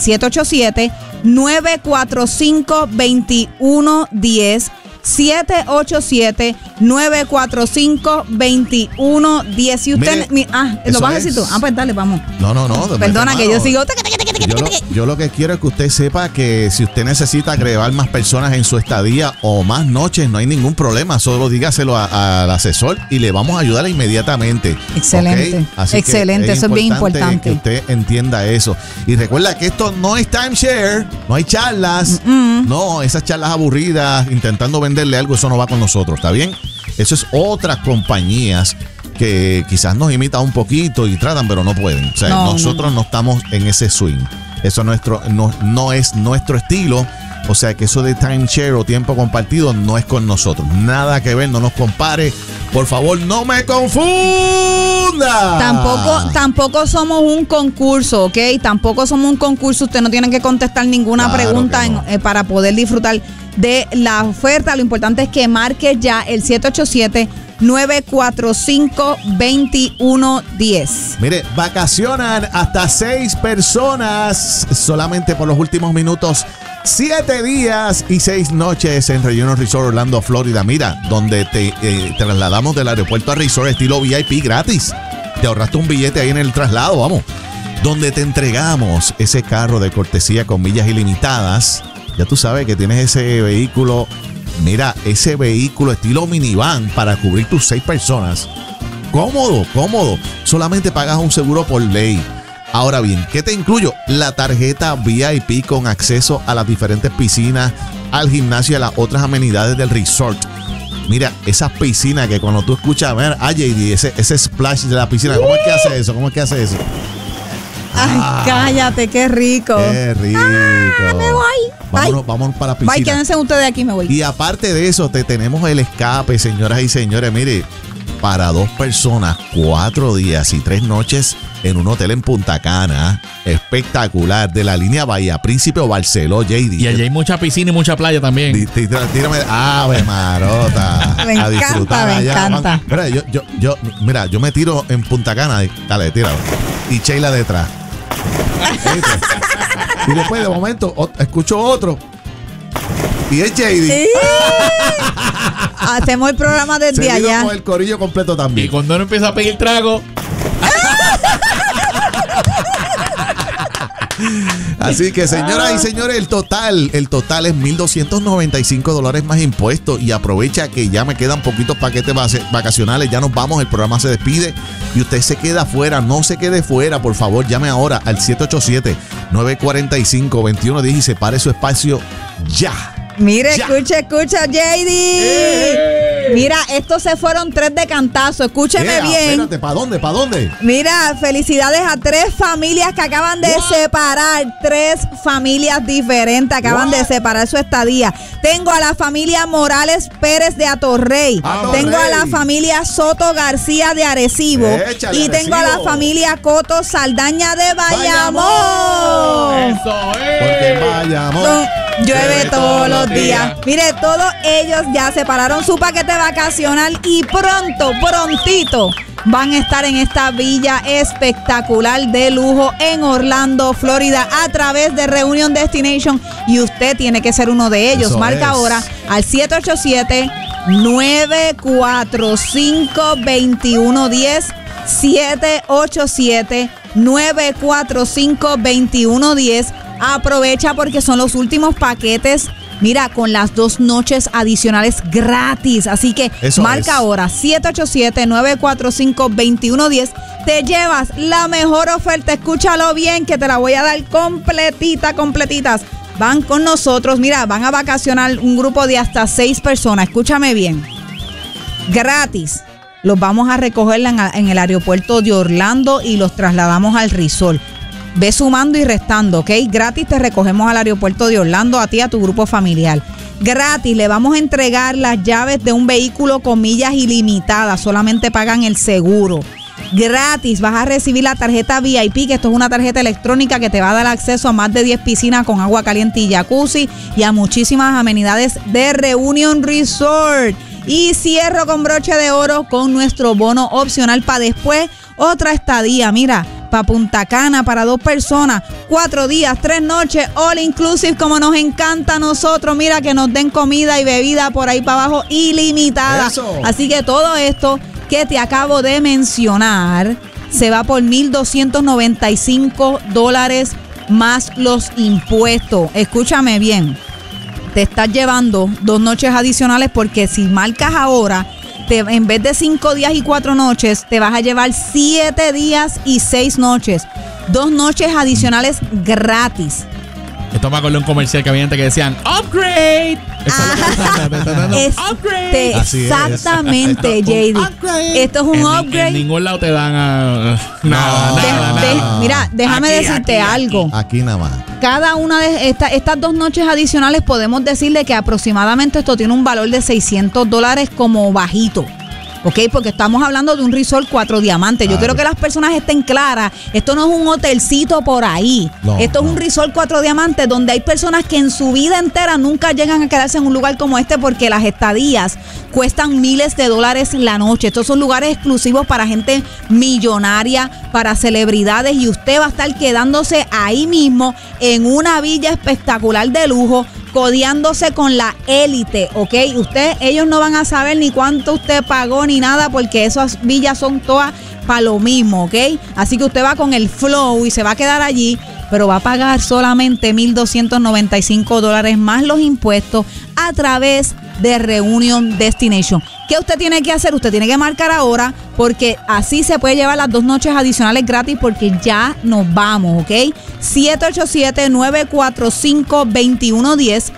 787-945-2110. 787-945-2110. Si usted... ¿lo vas a decir tú? Pues dale, vamos. No. Perdona que yo sigo... Yo lo que quiero es que usted sepa que si usted necesita agregar más personas en su estadía o más noches, no hay ningún problema. Solo dígaselo al asesor y le vamos a ayudar inmediatamente. Excelente. ¿Okay? Así excelente, eso es bien importante. Que usted entienda eso. Y recuerda que esto no es timeshare, no hay charlas. No, esas charlas aburridas, intentando venderle algo, eso no va con nosotros, ¿está bien? Eso es otras compañías que quizás nos imitan un poquito y tratan, pero no pueden. O sea, nosotros no estamos en ese swing. Eso no es nuestro estilo. O sea, que eso de timeshare o tiempo compartido no es con nosotros. Nada que ver, no nos compare. Por favor, no me confunda. Tampoco somos un concurso, ¿ok? Tampoco somos un concurso. Usted no tiene que contestar ninguna pregunta para poder disfrutar de la oferta. Lo importante es que marque ya el 787-945-2110. Mire, vacacionan hasta 6 personas solamente por los últimos minutos. 7 días y 6 noches en Reunion Resort Orlando, Florida. Mira, donde te trasladamos del aeropuerto a resort estilo VIP gratis. Te ahorraste un billete ahí en el traslado, vamos. Donde te entregamos ese carro de cortesía con millas ilimitadas. Ya tú sabes que tienes ese vehículo, mira, ese vehículo estilo minivan para cubrir tus 6 personas. Cómodo. Solamente pagas un seguro por ley. Ahora bien, ¿qué te incluyo? La tarjeta VIP con acceso a las diferentes piscinas, al gimnasio y a las otras amenidades del resort. Mira, esas piscinas que cuando tú escuchas, ver, JD, ese splash de la piscina, ¿cómo es que hace eso? Ay, cállate, qué rico. Qué rico. Me voy. Vámonos para la piscina. Bye, quédense ustedes aquí, me voy. Y aparte de eso, tenemos el escape, señoras y señores. Mire, para 2 personas, 4 días y 3 noches en un hotel en Punta Cana. Espectacular. De la línea Bahía Príncipe o Barceló, JD. Y allí hay mucha piscina y mucha playa también. Tírame. Ave marota. Me a disfrutar encanta, me allá. encanta. Mira, yo me tiro en Punta Cana. Dale, tíralo. Y Sheila detrás. Y después de momento escucho otro. Y es JD. Hacemos el programa desde Seguido allá. con el corillo completo también. Y cuando uno empieza a pedir trago. Así que, señoras y señores, el total es $1,295 más impuestos. Y aprovecha que ya me quedan poquitos paquetes vacacionales. Ya nos vamos, el programa se despide y usted se queda fuera. No se quede fuera, por favor, llame ahora al 787-945-2110 y separe su espacio ya. Mire, escucha, JD. Mira, estos se fueron 3 de cantazo. Escúcheme bien. Espérate, ¿para dónde? Mira, felicidades a 3 familias que acaban de separar. 3 familias diferentes acaban de separar su estadía. Tengo a la familia Morales Pérez de Atorrey. Tengo a la familia Soto García de Arecibo. Échale, y tengo a la familia Coto Saldaña de Bayamón. Eso es. Porque en Bayamón llueve todos los días. Mire, todos ellos ya separaron su paquete vacacional y prontito van a estar en esta villa espectacular de lujo en Orlando, Florida, a través de Reunion Destination. Y usted tiene que ser uno de ellos. Eso Marca ahora al 787-945-2110. 787-945-2110. Aprovecha porque son los paquetes. Mira, con las 2 noches adicionales gratis. Así que marca ahora 787-945-2110. Te llevas la mejor oferta. Escúchalo bien que te la voy a dar completitas. Van con nosotros. Mira, van a vacacionar un grupo de hasta 6 personas. Escúchame bien. Gratis. Los vamos a recoger en el aeropuerto de Orlando y los trasladamos al resort. Ve sumando y restando, ¿ok? Gratis te recogemos al aeropuerto de Orlando, a ti y a tu grupo familiar. Gratis le vamos a entregar las llaves de un vehículo con millas ilimitadas. Solamente pagan el seguro. Gratis vas a recibir la tarjeta VIP, que esto es una tarjeta electrónica que te va a dar acceso a más de 10 piscinas con agua caliente y jacuzzi y a muchísimas amenidades de Reunion Resort. Y cierro con broche de oro con nuestro bono opcional para después. Otra estadía, mira, para Punta Cana, para 2 personas, 4 días, 3 noches, all inclusive, como nos encanta a nosotros. Mira, que nos den comida y bebida por ahí para abajo ilimitada. Eso. Así que todo esto que te acabo de mencionar se va por $1,295 más los impuestos. Escúchame bien. Te estás llevando 2 noches adicionales porque si marcas ahora, en vez de 5 días y 4 noches, te vas a llevar 7 días y 6 noches. 2 noches adicionales gratis. Esto me acuerdo de un comercial que había gente que decían ¡Upgrade! Upgrade. Exactamente, JD. Esto es un upgrade. En ningún lado te dan nada. Mira, déjame decirte algo. Aquí nada más. Cada una de estas 2 noches adicionales podemos decirle que aproximadamente esto tiene un valor de $600 como bajito. ¿Ok? Porque estamos hablando de un resort 4 diamantes. Yo quiero que las personas estén claras. Esto no es un hotelcito por ahí. Esto es un resort 4 diamantes donde hay personas que en su vida entera nunca llegan a quedarse en un lugar como este porque las estadías cuestan miles de dólares la noche. Estos son lugares exclusivos para gente millonaria, para celebridades, y usted va a estar quedándose ahí mismo en una villa espectacular de lujo, codeándose con la élite, ¿ok? Ellos no van a saber ni cuánto usted pagó ni nada porque esas villas son todas para lo mismo, ¿ok? Así que usted va con el flow y se va a quedar allí pero va a pagar solamente $1,295 más los impuestos a través de Reunion Destination. ¿Qué usted tiene que hacer? Usted tiene que marcar ahora, porque así se puede llevar las 2 noches adicionales gratis, porque ya nos vamos, ¿ok? 787-945-2110.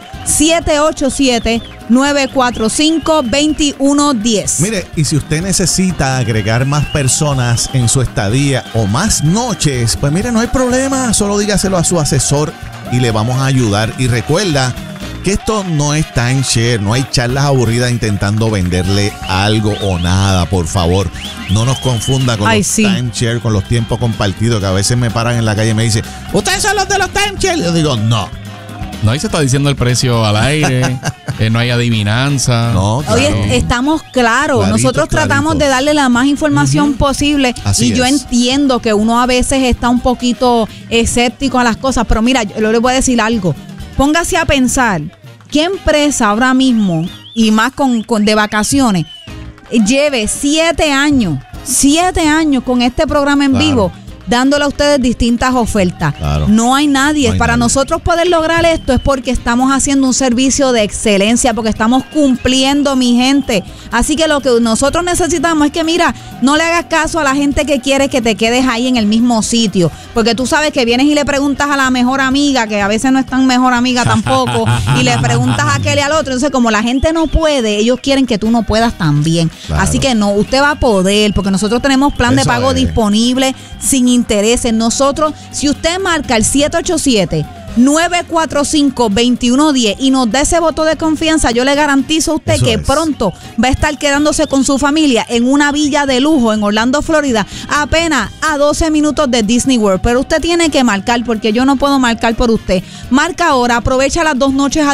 787-945-2110. Mire, y si usted necesita agregar más personas en su estadía o más noches, pues mire, no hay problema. Solo dígaselo a su asesor y le vamos a ayudar. Y recuerda que esto no es timeshare, no hay charlas aburridas intentando venderle algo o nada, por favor. No nos confunda con los timeshare, con los tiempos compartidos, que a veces me paran en la calle y me dicen, ¿ustedes son los de los timeshare? Yo digo, no. No, ahí se está diciendo el precio al aire, no hay adivinanza. No, claro. Oye, estamos claros. Clarito, nosotros tratamos de darle la más información posible. Así y yo entiendo que uno a veces está un poquito escéptico a las cosas, pero mira, yo le voy a decir algo. Póngase a pensar, ¿qué empresa ahora mismo, y más con de vacaciones, lleve 7 años con este programa en vivo, dándole a ustedes distintas ofertas? Claro. No hay nadie. Para nosotros poder lograr esto es porque estamos haciendo un servicio de excelencia, porque estamos cumpliendo, mi gente. Así que lo que nosotros necesitamos es que, mira, no le hagas caso a la gente que quiere que te quedes ahí en el mismo sitio, porque tú sabes que vienes y le preguntas a la mejor amiga, que a veces no es tan mejor amiga tampoco, y le preguntas a aquel y al otro. Entonces, como la gente no puede, ellos quieren que tú no puedas también. Claro. Así que no, usted va a poder, porque nosotros tenemos plan de pago disponible sin intereses. Nosotros, si usted marca el 787-945-2110 y nos da ese voto de confianza, yo le garantizo a usted que pronto va a estar quedándose con su familia en una villa de lujo en Orlando, Florida, apenas a 12 minutos de Disney World. Pero usted tiene que marcar, porque yo no puedo marcar por usted. Marca ahora, aprovecha las 2 noches